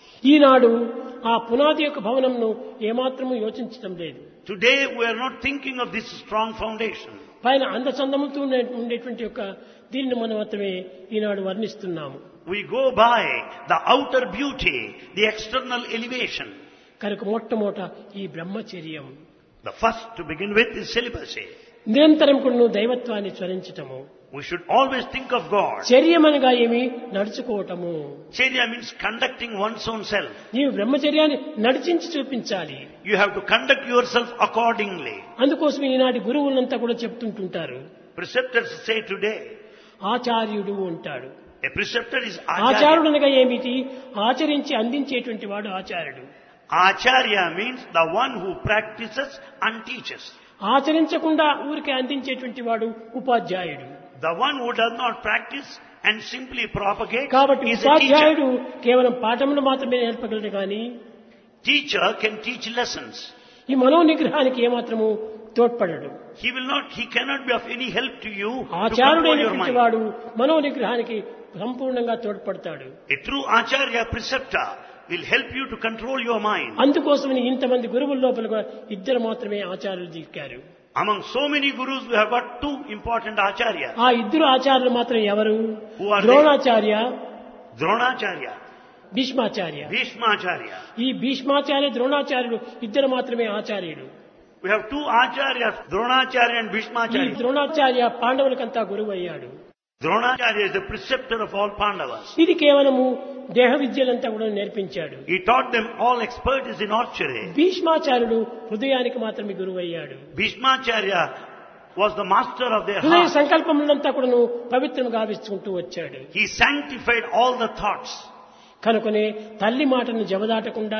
ఈనాడు ఆ పునాది యొక్క భవనంను ఏమాత్రము యోచించడం లేదు. Today we are not thinking of this strong foundation. పైన అందచందములతో ఉండే- ఉండేటువంటి యొక్క దీన్ని మనం మాత్రమే ఈనాడు వర్ణిస్తున్నాము. We go by the outer beauty, the external elevation. కనుక మొట్టమొదట ఈ బ్రహ్మచర్యం The first to begin with is celibacy. నిరంతరం కూడా నువ్వు దైవత్వాన్ని స్మరించటము. We should always think of God. చర్యమనగా ఏమి నడుచుకోవటము. Charya means conducting one's own self. నీవు బ్రహ్మచర్యాన్ని నడిచించి చూపించాలి. You have to conduct yourself accordingly. అందుకోసం ఈనాటి గురువులంతా కూడా చెప్తుంటుంటారు. Preceptors say today, ఆచార్యుడు అంటాడు. a preceptor is Acharya. ఆచార్యుడు అనగా ఏమిటి? ఆచరించి అందించేటువంటి వాడు ఆచార్యుడు. Acharya means the one who practices and teaches. ఆచరించకుండా ఊరికే అందించేటువంటి వాడు ఉపాధ్యాయుడు. The one who does not practice and simply propagate కాబట్టి is a teacher. ఉపాధ్యాయుడు కేవలం పాఠములు మాత్రమే నేర్పగలడు కానీ Teacher can teach lessons. ఈ మనో నిగ్రహానికి ఏమాత్రము తోడ్పడడు. He will not, he cannot be of any help to you to control your ఆచార్యుడైనటువంటి mind. వాడు మనో నిగ్రహానికి సంపూర్ణంగా తోడ్పడతాడు. A true Acharya preceptor will help you to control your mind. అందుకోసమని ఇంతమంది గురువుల లోపల ఇద్దరు మాత్రమే ఆచార్యులు దిక్కారు. Among so many gurus, we have got two important acharyas. ఆ ఇద్దరు ఆచార్యులు మాత్రం ఎవరు? Who are they? Dronacharya, Dronacharya, Bhishmacharya. Bhishmacharya. ఈ భీష్మాచార్య ద్రోణాచార్యులు ఇద్దరు మాత్రమే ఆచార్యులు. We have two acharyas, Dronacharya and ఈ Bhishmacharya. ద్రోణాచార్య పాండవులకంతా గురువు అయ్యాడు. Dronacharya is the preceptor of all Pandavas. ఇది కేవలము దేహ విద్యలంతా కూడా నేర్పించాడు. He taught them all expertise in archery. భీష్మాచార్యుడు హృదయానికి మాత్రమే గురువు అయ్యాడు. Bhishmacharya was the master of their హృదయ heart. సంకల్పములంతా కూడాను పవిత్రం గావించుకుంటూ వచ్చాడు. He sanctified all the thoughts. కనుకనే తల్లి మాటను జవదాటకుండా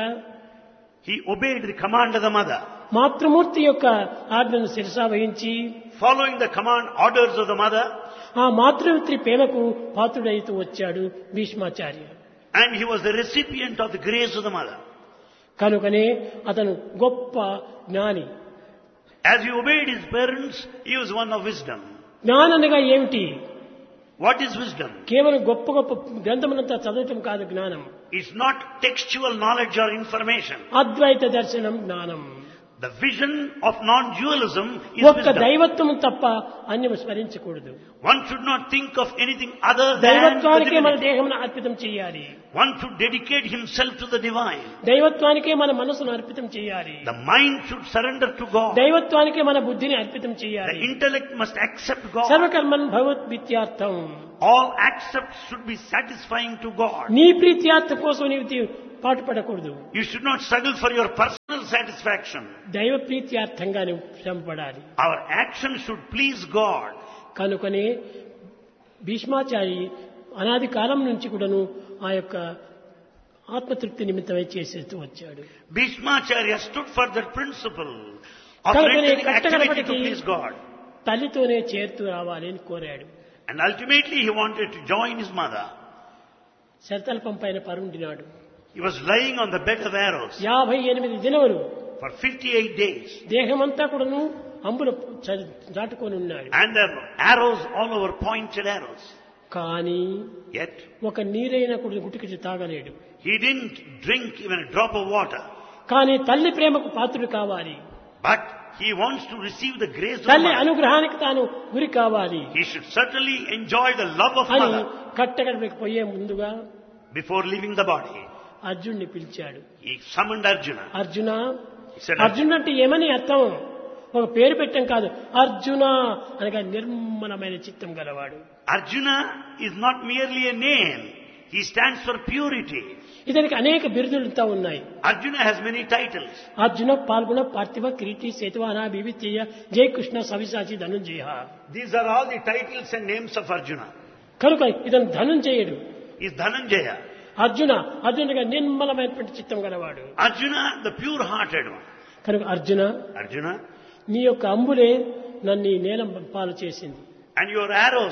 He obeyed the command of the mother. మాతృమూర్తి యొక్క ఆజ్ఞను శిరసా వహించి Following the command orders of the mother, ఆ మాతృత్రి ప్రేమకు పాత్రుడైతూ వచ్చాడు Bhishmacharya. and he was the recipient of the grace of the mother. కనుకనే అతను గొప్ప జ్ఞాని. As he obeyed his parents, he was one of wisdom. జ్ఞాననగా ఏమిటి? What is wisdom? కేవలం గొప్ప గొప్ప గ్రంథములంతా చదవటం కాదు జ్ఞానం. It's not textual knowledge or information. అద్వైత దర్శనం జ్ఞానం. The vision of non-dualism is ఒక్క wisdom. దైవత్వం తప్ప అన్యం స్మరించకూడదు. One should not think of anything other than the దైవత్వానికే మన divinity. దేహమును అర్పితం చేయాలి. One should dedicate himself to the divine. దైవత్వానికే మన మనసును అర్పితం చేయాలి. The mind should surrender to God. దైవత్వానికే మన బుద్ధిని అర్పితం The చేయాలి. intellect must accept God. సర్వకర్మన్ భగవద్విత్యార్థం. All accepts should be satisfying to God. నీ ప్రీత్యార్థ కోసం నీవు పాటుపడకూడదు. You should not struggle for your personal satisfaction. దైవ ప్రీత్యార్థంగా నువ్వు శ్రమపడాలి. Our action should please God. కనుకనే భీష్మాచారి అనాది కాలం నుంచి కూడాను ఆ యొక్క ఆత్మతృప్తి నిమిత్తమై చేసేస్తూ వచ్చాడు. Bhishmacharya stood for that principle of కనుకనే rendering activity to కట్టకడపటికి please God. తల్లితోనే చేరుతూ రావాలి అని కోరాడు. And ultimately he wanted to join his mother. శరతల్పం పైన పరుండినాడు. He was lying on the bed of arrows యాభై ఎనిమిది దినములు for fifty-eight days. దేహమంతా కూడాను అంబులు దాటుకొని ఉన్నాడు. And there were arrows all over, pointed arrows. కానీ Yet ఒక నీరైన కూడా గుటికి తాగలేడు. he didn't drink even a drop of water. కానీ తల్లి ప్రేమకు పాత్రుడు కావాలి. But he wants to receive the grace of తల్లి mother. అనుగ్రహానికి తాను గురి కావాలి He should certainly enjoy the love of అని mother కట్టకడపకి పోయే ముందుగా before leaving the body. అర్జున్ని పిలిచాడు. He summoned Arjuna. Arjuna, He said, Arjun అంటే ఏమని అర్థం? ఒక పేరు పెట్టం కాదు, అర్జున అనగా నిర్మలమైన చిత్తం గలవాడు. Arjuna is not merely a name. He stands for purity. ఇతనికి అనేక బిరుదులతో ఉన్నాయి. Arjuna has many titles. Arjuna, పాల్గొన, పార్థివ, కిరీటి, సేతువాన, వివిత్య, జయ Krishna, సవిసాచి, Dhanunjaya. These are all the titles and names of Arjuna. కనుక ఇతను ధనుంజయుడు. He is Dhananjaya. అర్జున, అర్జునుడిగా నిర్మలమైనటువంటి చిత్తం గలవాడు. Arjuna, the pure-hearted one. కనుక అర్జున, Arjuna, నీ యొక్క అంబులే నన్ను ఈ నేల పాలు చేసింది. and your arrows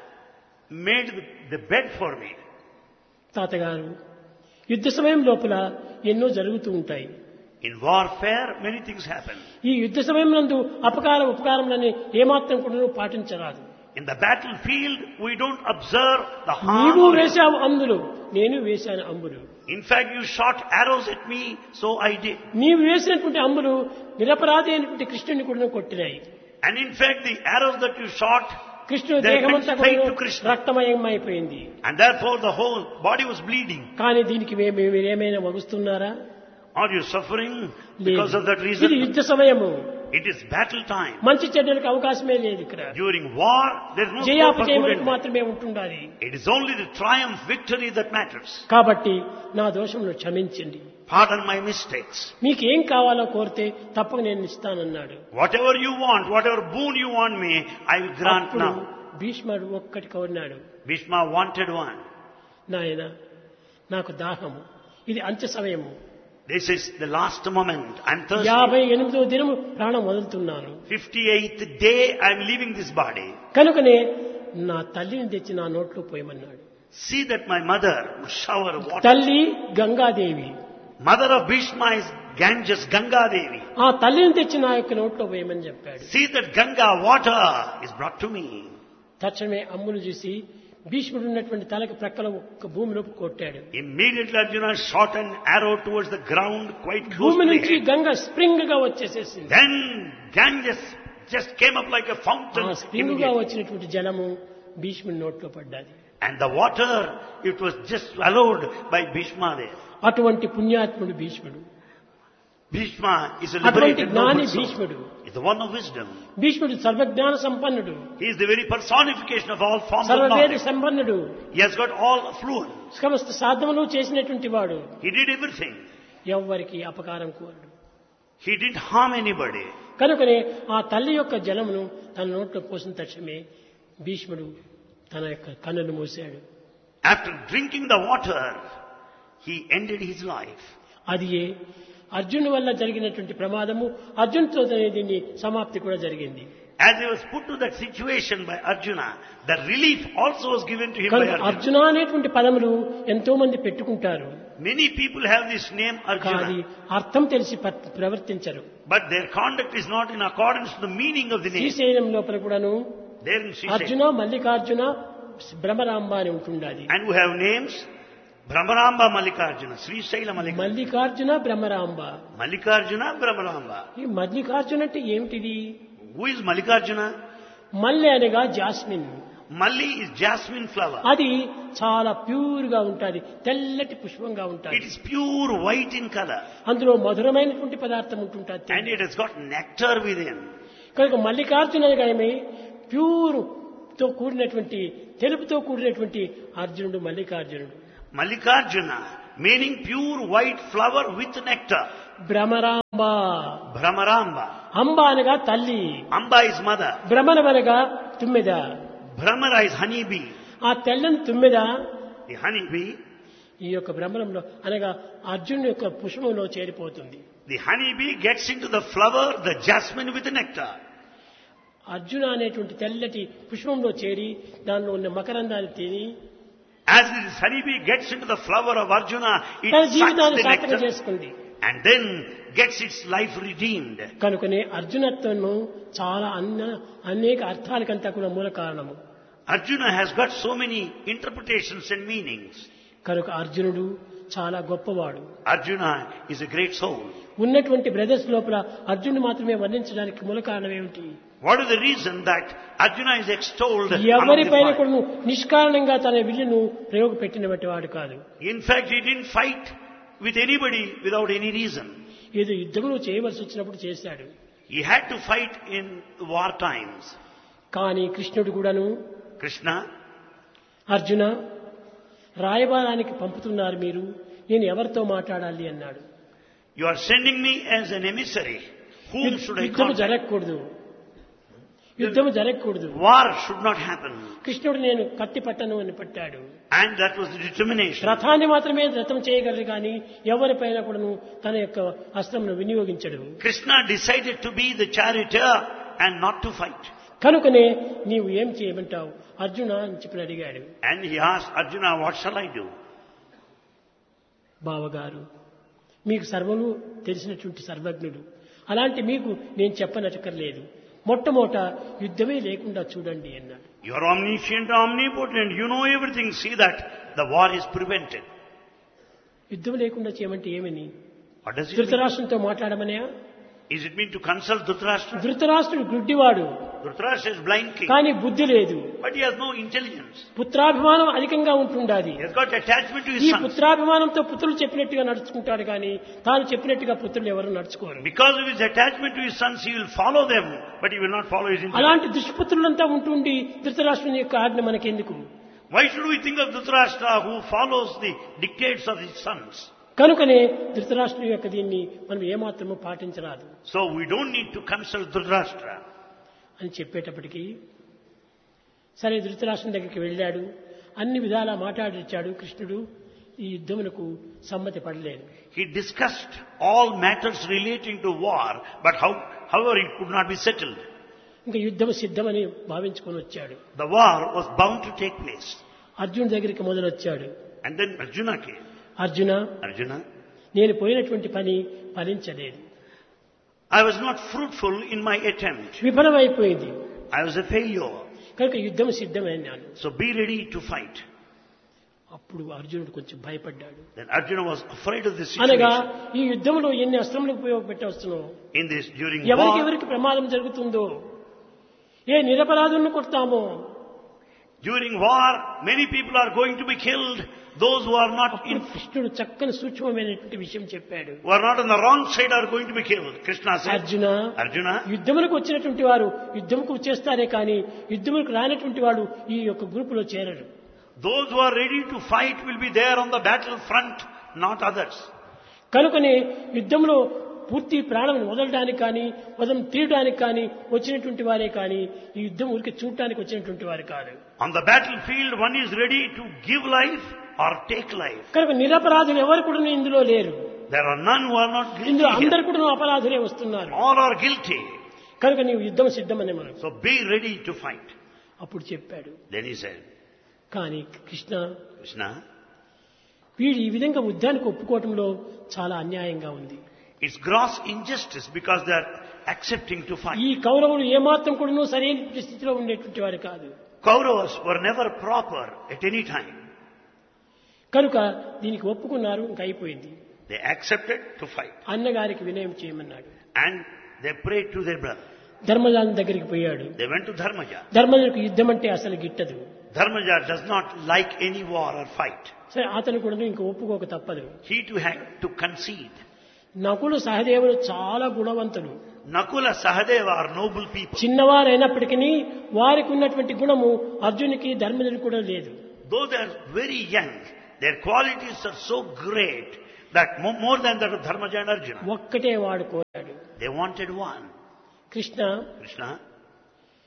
made the bed for me. తాతగారు, యుద్ధ సమయం లోపల ఎన్నో జరుగుతూ ఉంటాయి. In warfare, many things happen. ఈ యుద్ధ సమయం నందు అపకార ఉపకారములని ఏమాత్రం కూడా పాటించరాదు. In the battlefield, we don't observe the harm. నీవు or- వేశావు అంబులు, నేను వేశాను అంబులు. In fact, you shot arrows at me, so I did. నీవు వేసినటువంటి అంబులు నిరపరాధి అయినటువంటి కృష్ణుని కూడా కొట్టినాయి. And in fact, the arrows that you shot, కృష్ణుని they దేహమంతా went straight కూడా to Krishna. రక్తమయమైపోయింది. And therefore the whole body was bleeding. కానీ దీనికి మే- మే- మీరేమైనా వగుస్తున్నారా? Are you suffering లేదు. because of that ఇది reason? యుద్ధ సమయము. It is battle time. మంచి చెడ్డలకు అవకాశమే లేదు ఇక్కడ. During war, there is no scope for good జయాపజయములకు and bad. మాత్రమే ఉంటుండాలి. It is only the triumph, victory that matters. కాబట్టి నా దోషమును క్షమించండి. Pardon my mistakes. మీకు ఏం కావాలో కోరితే తప్పక నేను ఇస్తానన్నాడు. Whatever you want, whatever boon you want me, I will grant అప్పుడు now. భీష్ముడు ఒక్కటి కోరినాడు. Bhishma wanted one. నాయన, నాకు దాహము, ఇది అంత్య సమయము. This is the last moment. I'm thirsty. యాభై ఎనిమిదో దినము ప్రాణం వదులుతున్నాను. fifty-eighth day, I'm leaving this body. కనుకనే నా తల్లిని తెచ్చి నా నోట్లో పోయమన్నాడు. See that my mother would shower water. తల్లి Gangadevi. Mother of Bhishma is Ganges, Ganga Devi. ఆ తల్లిని తెచ్చి నా యొక్క నోట్లో పోయమని చెప్పాడు. See that Ganga water is brought to me. తక్షణమే అమ్మును చూసి భీష్ముడు ఉన్నటువంటి తలకు ప్రక్కల ఒక్క భూమిలోకి కొట్టాడు. Immediately Arjuna shot an arrow towards the ground quite close భూమి to the నుంచి head. గంగ స్ప్రింగ్ గా వచ్చేసేసింది. Then Ganges just came up like a fountain. ఆ స్ప్రింగ్ గా immediately. వచ్చినటువంటి జలము భీష్ముడి నోట్లో పడ్డది. And the water, it was just swallowed by Bhishma there. అటువంటి పుణ్యాత్ముడు భీష్ముడు. Bhishma is a అటువంటి liberated జ్ఞాని noble soul. భీష్ముడు. He's the one of wisdom. భీష్ముడు సర్వజ్ఞాన సంపన్నుడు, He is the very personification of all forms of సర్వవేద knowledge. సంపన్నుడు, He has got all affluence. సమస్త సాధనలు చేసినటువంటి వాడు. He did everything. ఎవ్వరికి అపకారం కోరడు. He didn't harm anybody. కనుకనే ఆ తల్లి యొక్క జలమును తన నోట్లో పోసిన తక్షణమే భీష్ముడు తన యొక్క కన్నులు మూశాడు. After drinking the water, he ended his life. అది ఏ అర్జును వల్ల జరిగినటువంటి ప్రమాదము, అర్జున్తో దీన్ని సమాప్తి కూడా జరిగింది. As he was put to that situation by Arjuna, the relief also was given to him by కనుక Arjuna. అర్జున అనేటువంటి పదములు ఎంతో మంది పెట్టుకుంటారు. Many people have this name కానీ Arjuna, అర్థం తెలిసి ప్ర- ప్రవర్తించరు. but their conduct is not in accordance to the meaning of the name. Srisailam లోపల కూడాను There in Sri Arjuna, Mallikarjuna, Bhramaramba అని ఉంటుండాలి. And we have names Brahmaramba Mallikarjuna, Sri Shaila Mallikarjuna, Mallikarjuna, Bhramaramba. Mallikarjuna Brahmaramba. ఈ మల్లికార్జున అంటే ఏమిటిది? Who is Mallikarjuna? మల్లె అనగా jasmine. Malli is jasmine flower. అది చాలా ప్యూర్ గా ఉంటుంది, తెల్లటి పుష్పంగా It ఉంటుంది. is pure white in color అందులో మధురమైనటువంటి పదార్థం ఉంటుంటుంది. and it has got nectar within. కనుక మల్లికార్జున అనగానే ప్యూర్ తో కూడినటువంటి, తెలుపుతో కూడినటువంటి అర్జునుడు మల్లికార్జునుడు. Mallikarjuna, meaning pure white flower with nectar. Bhramaramba. Brahmaramba. అంబ అనగా తల్లి, Amba is mother. భ్రమరం అనగా తుమ్మెద. Brahmara is honeybee. ఆ తెల్లని తుమ్మెద The honeybee ఈ యొక్క భ్రమరంలో అనగా అర్జునుడి యొక్క పుష్పంలో చేరిపోతుంది. The honeybee gets into the flower, the jasmine with the nectar. Arjuna అనేటువంటి తెల్లటి పుష్పంలో చేరి దానిలో ఉన్న మకరందాన్ని తిని As this honeybee gets into the flower of Arjuna, it తన sucks జీవితాన్ని the సార్థకం nectar చేసుకుంది. and then gets its life redeemed. కనుకనే అర్జునత్వము చాలా అన్న అనేక అర్థాలకంతా కూడా మూల కారణము. Arjuna has got so many interpretations and meanings. కనుక అర్జునుడు చాలా గొప్పవాడు. Arjuna is a great soul. ఉన్నటువంటి బ్రదర్స్ లోపల అర్జునుడు మాత్రమే వర్ణించడానికి మూల కారణం ఏమిటి? What is the reason that Arjuna is extolled among the ఎవరిపైన five? కూడా నిష్కారణంగా తన విల్లును ప్రయోగపెట్టినటువంటి వాడు కాదు. In fact, he didn't fight with anybody without any reason. ఏదో యుద్ధంలో చేయవలసి వచ్చినప్పుడు చేశాడు. He had to fight in war times. కానీ కృష్ణుడు కూడాను Krishna, అర్జున రాయబారానికి పంపుతున్నారు మీరు, నేను ఎవరితో మాట్లాడాలి అన్నాడు. you are sending me as an emissary. Whom should I యుద్ధము contact? జరగకూడదు, యుద్ధము జరగకూడదు. War should not happen. కృష్ణుడు నేను కత్తి పట్టను అని పట్టాడు. And that was the determination. రథాన్ని మాత్రమే రథం చేయగలరు కానీ ఎవరిపైన కూడాను తన యొక్క అస్త్రమును వినియోగించడు. Krishna decided to be the charioteer and not to fight. కనుకనే నీవు ఏం చేయమంటావు అర్జున అని చెప్పి అడిగాడు. And he asked Arjuna, what shall I do? బావగారు మీకు సర్వము తెలిసినటువంటి సర్వజ్ఞుడు, అలాంటి మీకు నేను చెప్పనక్కర్లేదు, మొట్టమొదట యుద్ధమే లేకుండా చూడండి అన్నాడు. You are omniscient, omnipotent. You know everything. See that the war is prevented. యుద్ధం లేకుండా చేయమంటే ఏమని? What does it mean? ధృతరాష్ట్రంతో మాట్లాడమనే? Is it mean to consult Dhritarashtra? ధృతరాష్ట్రుడు గుడ్డివాడు, Dhritarashtra is blind king. కానీ బుద్ధి లేదు. But he has no intelligence. పుత్రాభిమానం అధికంగా ఉంటుండాది. He has got attachment to his ఈ sons. పుత్రాభిమానంతో పుత్రులు చెప్పినట్టుగా నడుచుకుంటాడు కానీ తాను చెప్పినట్టుగా పుత్రులు ఎవరు నడుచుకోరు. Because of his attachment to his sons, he will follow them, but he will not follow his intelligence. అలాంటి దుష్పుత్రులంతా ఉంటుండి ధృతరాష్ట్రుని యొక్క ఆజ్ఞ మనకెందుకు? Why should we think of Dhritarashtra who follows the dictates of his sons? కనుకనే ధృతరాష్ట్రుని యొక్క దీన్ని మనం ఏమాత్రము పాటించరాదు So we don't need to consult Dhritarashtra. అని చెప్పేటప్పటికీ సరే ధృతరాష్ట్రుని దగ్గరికి వెళ్ళాడు. అన్ని విధాలా మాట్లాడిచ్చాడు. కృష్ణుడు ఈ యుద్ధమునకు సమ్మతి పడలేదు. He discussed all matters relating to war, but how, however it could not be settled. ఇంకా యుద్ధం సిద్ధమని భావించుకొని వచ్చాడు. The war was bound to take place. అర్జునుడి దగ్గరికి మొదలొచ్చాడు. And then Arjuna came. Arjuna, Arjuna, నేను పోయినటువంటి పని ఫలించలేదు, I was not fruitful in my attempt. విఫలమైపోయింది. I was a failure. కనుక యుద్ధం సిద్ధమైనాను. So be ready to fight. అప్పుడు అర్జునుడు కొంచెం భయపడ్డాడు. Then Arjuna was afraid of this అనగా situation. ఈ యుద్ధంలో ఎన్ని అస్త్రములు ఉపయోగపెట్టవచ్చునో, In this, during ఎవరికి war, ఎవరికి ప్రమాదం జరుగుతుందో, ఏ నిరపరాధులను కొడతామో, during war, many people are going to be killed. Those who are not అప్పుడు in, కృష్ణుడు చక్కని సూక్ష్మమైనటువంటి విషయం చెప్పాడు. who are not on the wrong side are going to be killed. Krishna said, Arjuna, Arjuna, యుద్ధములకు వచ్చినటువంటి వారు యుద్ధముకు వచ్చేస్తారే కానీ యుద్ధములకు రానటువంటి వాడు ఈ యొక్క గ్రూపులో చేరరు. those who are ready to fight will be there on the battle front, not others. కనుకనే యుద్ధంలో పూర్తి ప్రాణం వదలడానికి కానీ వదం తీయడానికి కానీ వచ్చినటువంటి వారే కానీ ఈ యుద్ధం ఊరికి చూడటానికి వచ్చినటువంటి వారు కాదు. On the battlefield, one is ready to give life or take life. కనుక నిరపరాధులు ఎవరు కూడా ఇందులో లేరు. There are none who are not guilty ఇందులో here. అందరు కూడా అపరాధులే వస్తున్నారు. All are guilty. కనుక నీవు యుద్ధం సిద్ధమని మనం So be ready to fight. అప్పుడు చెప్పాడు. Then he said, కానీ కృష్ణ, Krishna, వీడు ఈ విధంగా యుద్ధానికి ఒప్పుకోవటంలో చాలా అన్యాయంగా ఉంది. it's gross injustice because they are accepting to fight. ఈ కౌరవులు ఏమాత్రం కూడా సరైన స్థితిలో ఉండేటువంటి వారు కాదు. Kauravas were never proper at any time. కనుక దీనికి ఒప్పుకున్నారు, ఇంకా అయిపోయింది. They accepted to fight. అన్నగారికి వినయం చేయమన్నాడు. And they prayed to their brother. ధర్మజాని దగ్గరికి పోయాడు. They went to Dharmaja. ధర్మజుడికి యుద్ధం అంటే అసలు గిట్టదు. Dharmaja does not like any war or fight. సరే అతను కూడా ఇంకా ఒప్పుకోక తప్పదు. He too had to concede. Nakula సహదేవులు చాలా గుణవంతులు. Nakula, Sahadeva are noble people. చిన్నవారైనప్పటికీ వారికి ఉన్నటువంటి గుణము అర్జునికి ధర్మజునికి కూడా లేదు. Though they are very young, their qualities are so great that mo- more than that of Dharmaja and Arjuna. ఒక్కటే వాడు కోరాడు. They wanted one. Krishna, Krishna,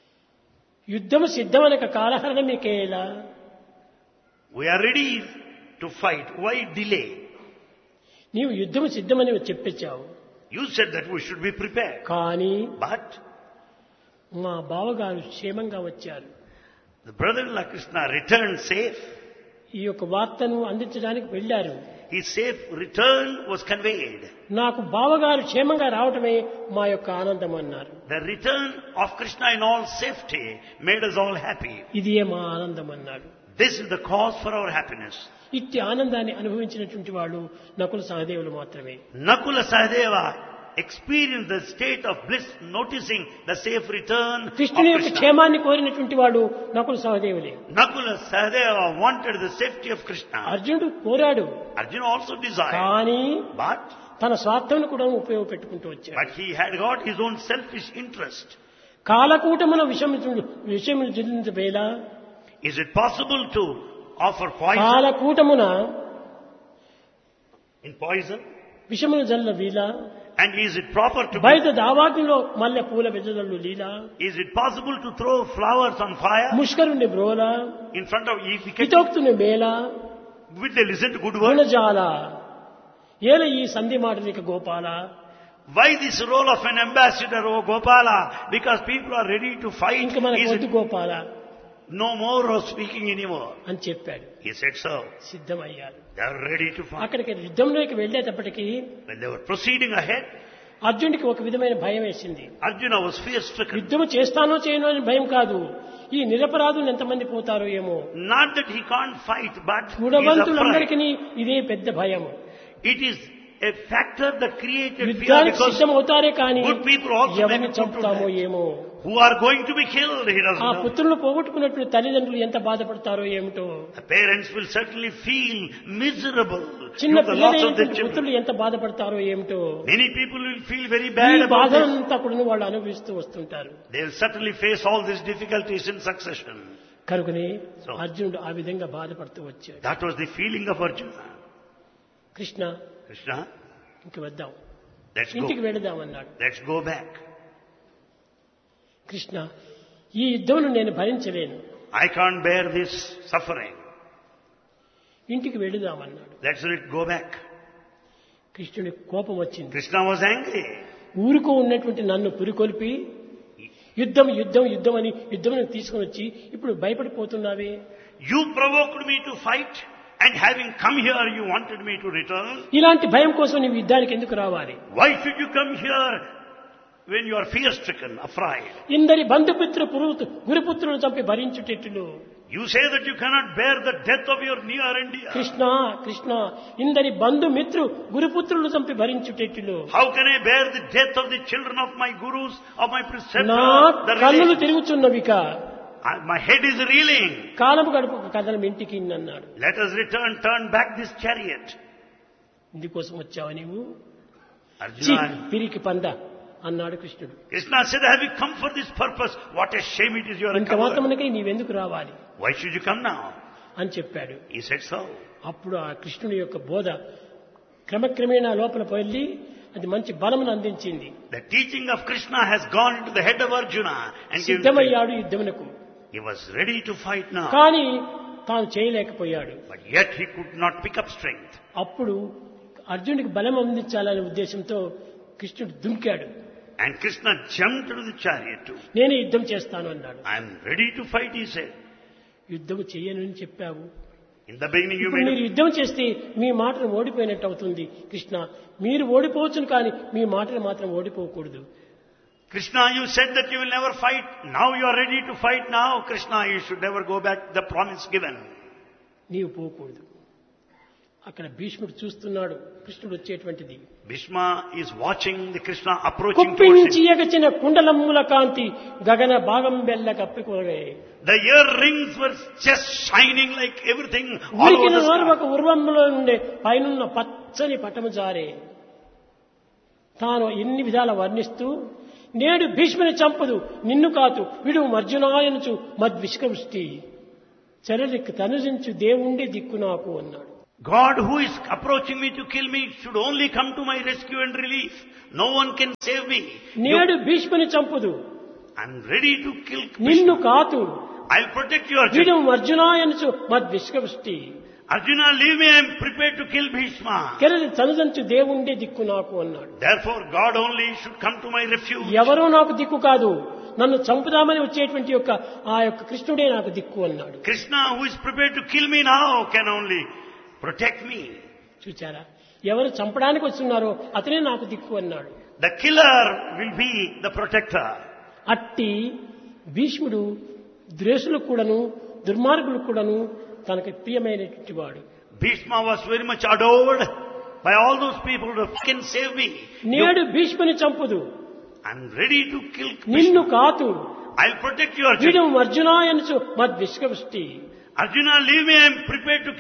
యుద్ధము సిద్ధమనక కాలహరణమికేలా, we are ready to fight. Why delay? నీవు యుద్ధము సిద్ధమని చెప్పొచ్చావు. You said that we should be prepared. కానీ But మా బావగారు క్షేమంగా వచ్చారు. the brother-in-law Krishna returned safe. ఈ యొక్క వార్తను అందించడానికి వెళ్ళారు. His safe return was conveyed. నాకు బావగారు క్షేమంగా రావటమే మా యొక్క ఆనందం అన్నారు. The return of Krishna in all safety made us all happy. ఇదే మా ఆనందం అన్నారు. This is the cause for our happiness. ఇట్టి ఆనందాన్ని అనుభవించినటువంటి వాళ్ళు నకుల సహదేవులు మాత్రమే. Nakula Sahadeva experienced the state of bliss noticing the safe return of కృష్ణుని యొక్క Krishna. క్షేమాన్ని కోరినటువంటి వాడు Nakula సహదేవులే. Nakula Sahadeva wanted the safety of Krishna. అర్జునుడు కోరాడు. Arjuna also desired. కానీ But, తన స్వార్థం కూడా ఉపయోగపెట్టుకుంటూ వచ్చాడు. but he had got his own selfish interest. కాలకూటమున విషమించు విషయములు జిల్లించబేలా. Is it possible to offer poison కాలకూటమున in poison? విషములు జల్ల వీలా. And is it proper to బయట దావాగ్నిలో మల్లె పూల వెదజల్లు లీలా. Is it possible to throw flowers on fire ముష్కరుని బ్రోలా. in front of if we can, హితోక్తుని Mela. will they listen to good words? గుణజాల ఏల ఈ సంధి మాటలిక Gopala. Why this role of an ambassador, oh Gopala? Because people are ready to fight. ఇంక మనకు Is వద్దు it Gopala no more of speaking anymore? అని చెప్పాడు. He said so. సిద్ధమయ్యారు. They are ready to fight. అక్కడికి యుద్ధంలోకి వెళ్ళేటప్పటికీ When they were proceeding ahead, అర్జునుడికి ఒక విధమైన భయం వేసింది. Arjuna was fear-stricken. యుద్ధము చేస్తానో చేయనో అని భయం కాదు, ఈ నిరపరాధులు ఎంతమంది పోతారో ఏమో. Not that he can't fight, but he is afraid. గుణవంతులందరికీ ఇదే పెద్ద భయము. It is a factor that created fear యుద్ధానికి because సిద్ధం అవుతారే కానీ good people also may ఎవరిని be put to చంపుతామో death. ఏమో. Who are going to be killed, he doesn't ఆ know. పుత్రులను పోగొట్టుకున్నట్లు తల్లిదండ్రులు ఎంత బాధపడతారో ఏమిటో. The parents will certainly feel miserable చిన్న due to the loss of their పిల్లలైనటువంటి children. పుత్రులు ఎంత బాధపడతారో ఏమిటో. Many people will feel very ఈ bad about this. బాధలంతా కూడా వాళ్ళు అనుభవిస్తూ వస్తుంటారు. They will certainly face all these difficulties in succession. కనుకనే So. అర్జునుడు ఆ విధంగా బాధపడుతూ వచ్చాడు. That was the feeling of Arjuna. Krishna Krishna, ఇంక వద్దాం, let's ఇంటికి go. వెళదాం అన్నాడు. Let's go back. కృష్ణ ఈ యుద్ధమును నేను భరించలేను, I can't bear this suffering. ఇంటికి వెళదామన్నాడు. Let's let go back. కృష్ణుడికి కోపం వచ్చింది. Krishna was angry. ఊరుకో ఉన్నటువంటి నన్ను పురికొల్పి యుద్ధం యుద్ధం యుద్ధం అని యుద్ధం తీసుకుని వచ్చి ఇప్పుడు భయపడిపోతున్నావే. You provoked me to fight, and having come here, you wanted me to return. ఇలాంటి భయం కోసం నీవు యుద్ధానికి ఎందుకు రావాలి? Why should you come here when you are fear-stricken, afraid? ఇందరి బంధుపుత్ర పురుగు గురుపుత్రులను చంపి భరించుటెట్లు. You say that you cannot bear the death of your near and dear. Krishna Krishna ఇందరి బంధుమిత్రు గురుపుత్రులను చంపి భరించుటెట్లు. How can I bear the death of the children of my gurus, of my నా preceptors? The కన్నులు relations? తిరుగుచున్నవిక, I- My head is reeling. కాలము గడుపు కథనం ఇంటికి అన్నాడు. Let us return, turn back this chariot. ఇందుకోసం వచ్చావా నీవు? ఛీ, Arjuna, పిరికి పంద అన్నాడు కృష్ణుడు. Krishna said, have you come for this purpose? What a shame it is you are a ఇంత coward. మాత్రమునకై నీవెందుకు రావాలి Why should you come now? అని చెప్పాడు. He said so. అప్పుడు ఆ కృష్ణుడి యొక్క బోధ క్రమక్రమేణా లోపల వెళ్ళి అది మంచి బలమును అందించింది. The teaching of Krishna has gone into the head of Arjuna and given strength. సిద్ధమయ్యాడు యుద్ధమునకు. He was ready to fight now. కానీ తాను చేయలేకపోయాడు. But yet he could not pick up strength. అప్పుడు అర్జునుడికి బలం అందించాలనే ఉద్దేశంతో కృష్ణుడు దుంకాడు. And Krishna jumped into the chariot too. నేను యుద్ధం చేస్తాను అన్నాడు. I am ready to fight, he said. యుద్ధం చెయ్యనని చెప్పావు. In the beginning you ఇప్పుడు made మీరు యుద్ధం చేస్తే మీ మాటలు ఓడిపోయినట్టు అవుతుంది. కృష్ణ మీరు ఓడిపోవచ్చును కానీ మీ మాటలు మాత్రం ఓడిపోకూడదు. Krishna, you said that you will never fight. Now you are ready to fight now. Krishna, you should never go back to the promise given. నీవు పోకూడదు. అక్కడ భీష్ముడు చూస్తున్నాడు కృష్ణుడు వచ్చేటువంటిది. Bhishma is watching the Krishna approaching towards కుప్పించి him. ఎగచిన కుండలమ్ముల కాంతి గగన భాగం బెల్ల కప్పికోవే. The earrings were just shining like everything all ఉరికిన over the నోరు sky. ఒక ఉర్వంలో ఉండే పైనున్న పచ్చని పటము జారే. తాను ఎన్ని విధాల వర్ణిస్తూ నేడు భీష్ముని చంపదు నిన్ను కాదు విడు మర్జునాయనుచు మద్విష్కృష్టి చరలికి తనుజించు దేవుండే దిక్కు నాకు అన్నాడు. God who is approaching me to kill me should only come to my rescue and relief. No one can save me. నేడు భీష్ముని చంపదు I'm ready to kill నిన్ను Krishna. కాదు I'll protect you, విడు Arjuna. మర్జునాయనుచు మద్విష్కృష్టి. Arjuna, leave me, I am prepared to kill Bhishma. కెరలి తనుదంచు దేవుండే దిక్కు నాకు అన్నాడు. Therefore God only should come to my refuge. ఎవరో నాకు దిక్కు కాదు, నన్ను చంపుదామని వచ్చేటువంటి యొక్క ఆ యొక్క కృష్ణుడే నాకు దిక్కు అన్నాడు. Krishna, who is prepared to kill me now, can only protect me. చూచారా, ఎవరు చంపడానికి వస్తున్నారో అతనే నాకు దిక్కు అన్నాడు. The killer will be the protector. అట్టి భీష్ముడు ద్వేషులకు కూడాను దుర్మార్గులకు కూడాను తనకు ప్రియమైనటువంటి వాడు. Bhishma was very much adored by all those people who can save me. నేడు భీష్ముని చంపుదు, I'm ready to kill నిన్ను Bhishma. కాదు, I'll protect you, Arjuna. వీడు అర్జునాయనుచు మద్విష్కృష్టి. Arjuna, leave me, I'm prepared to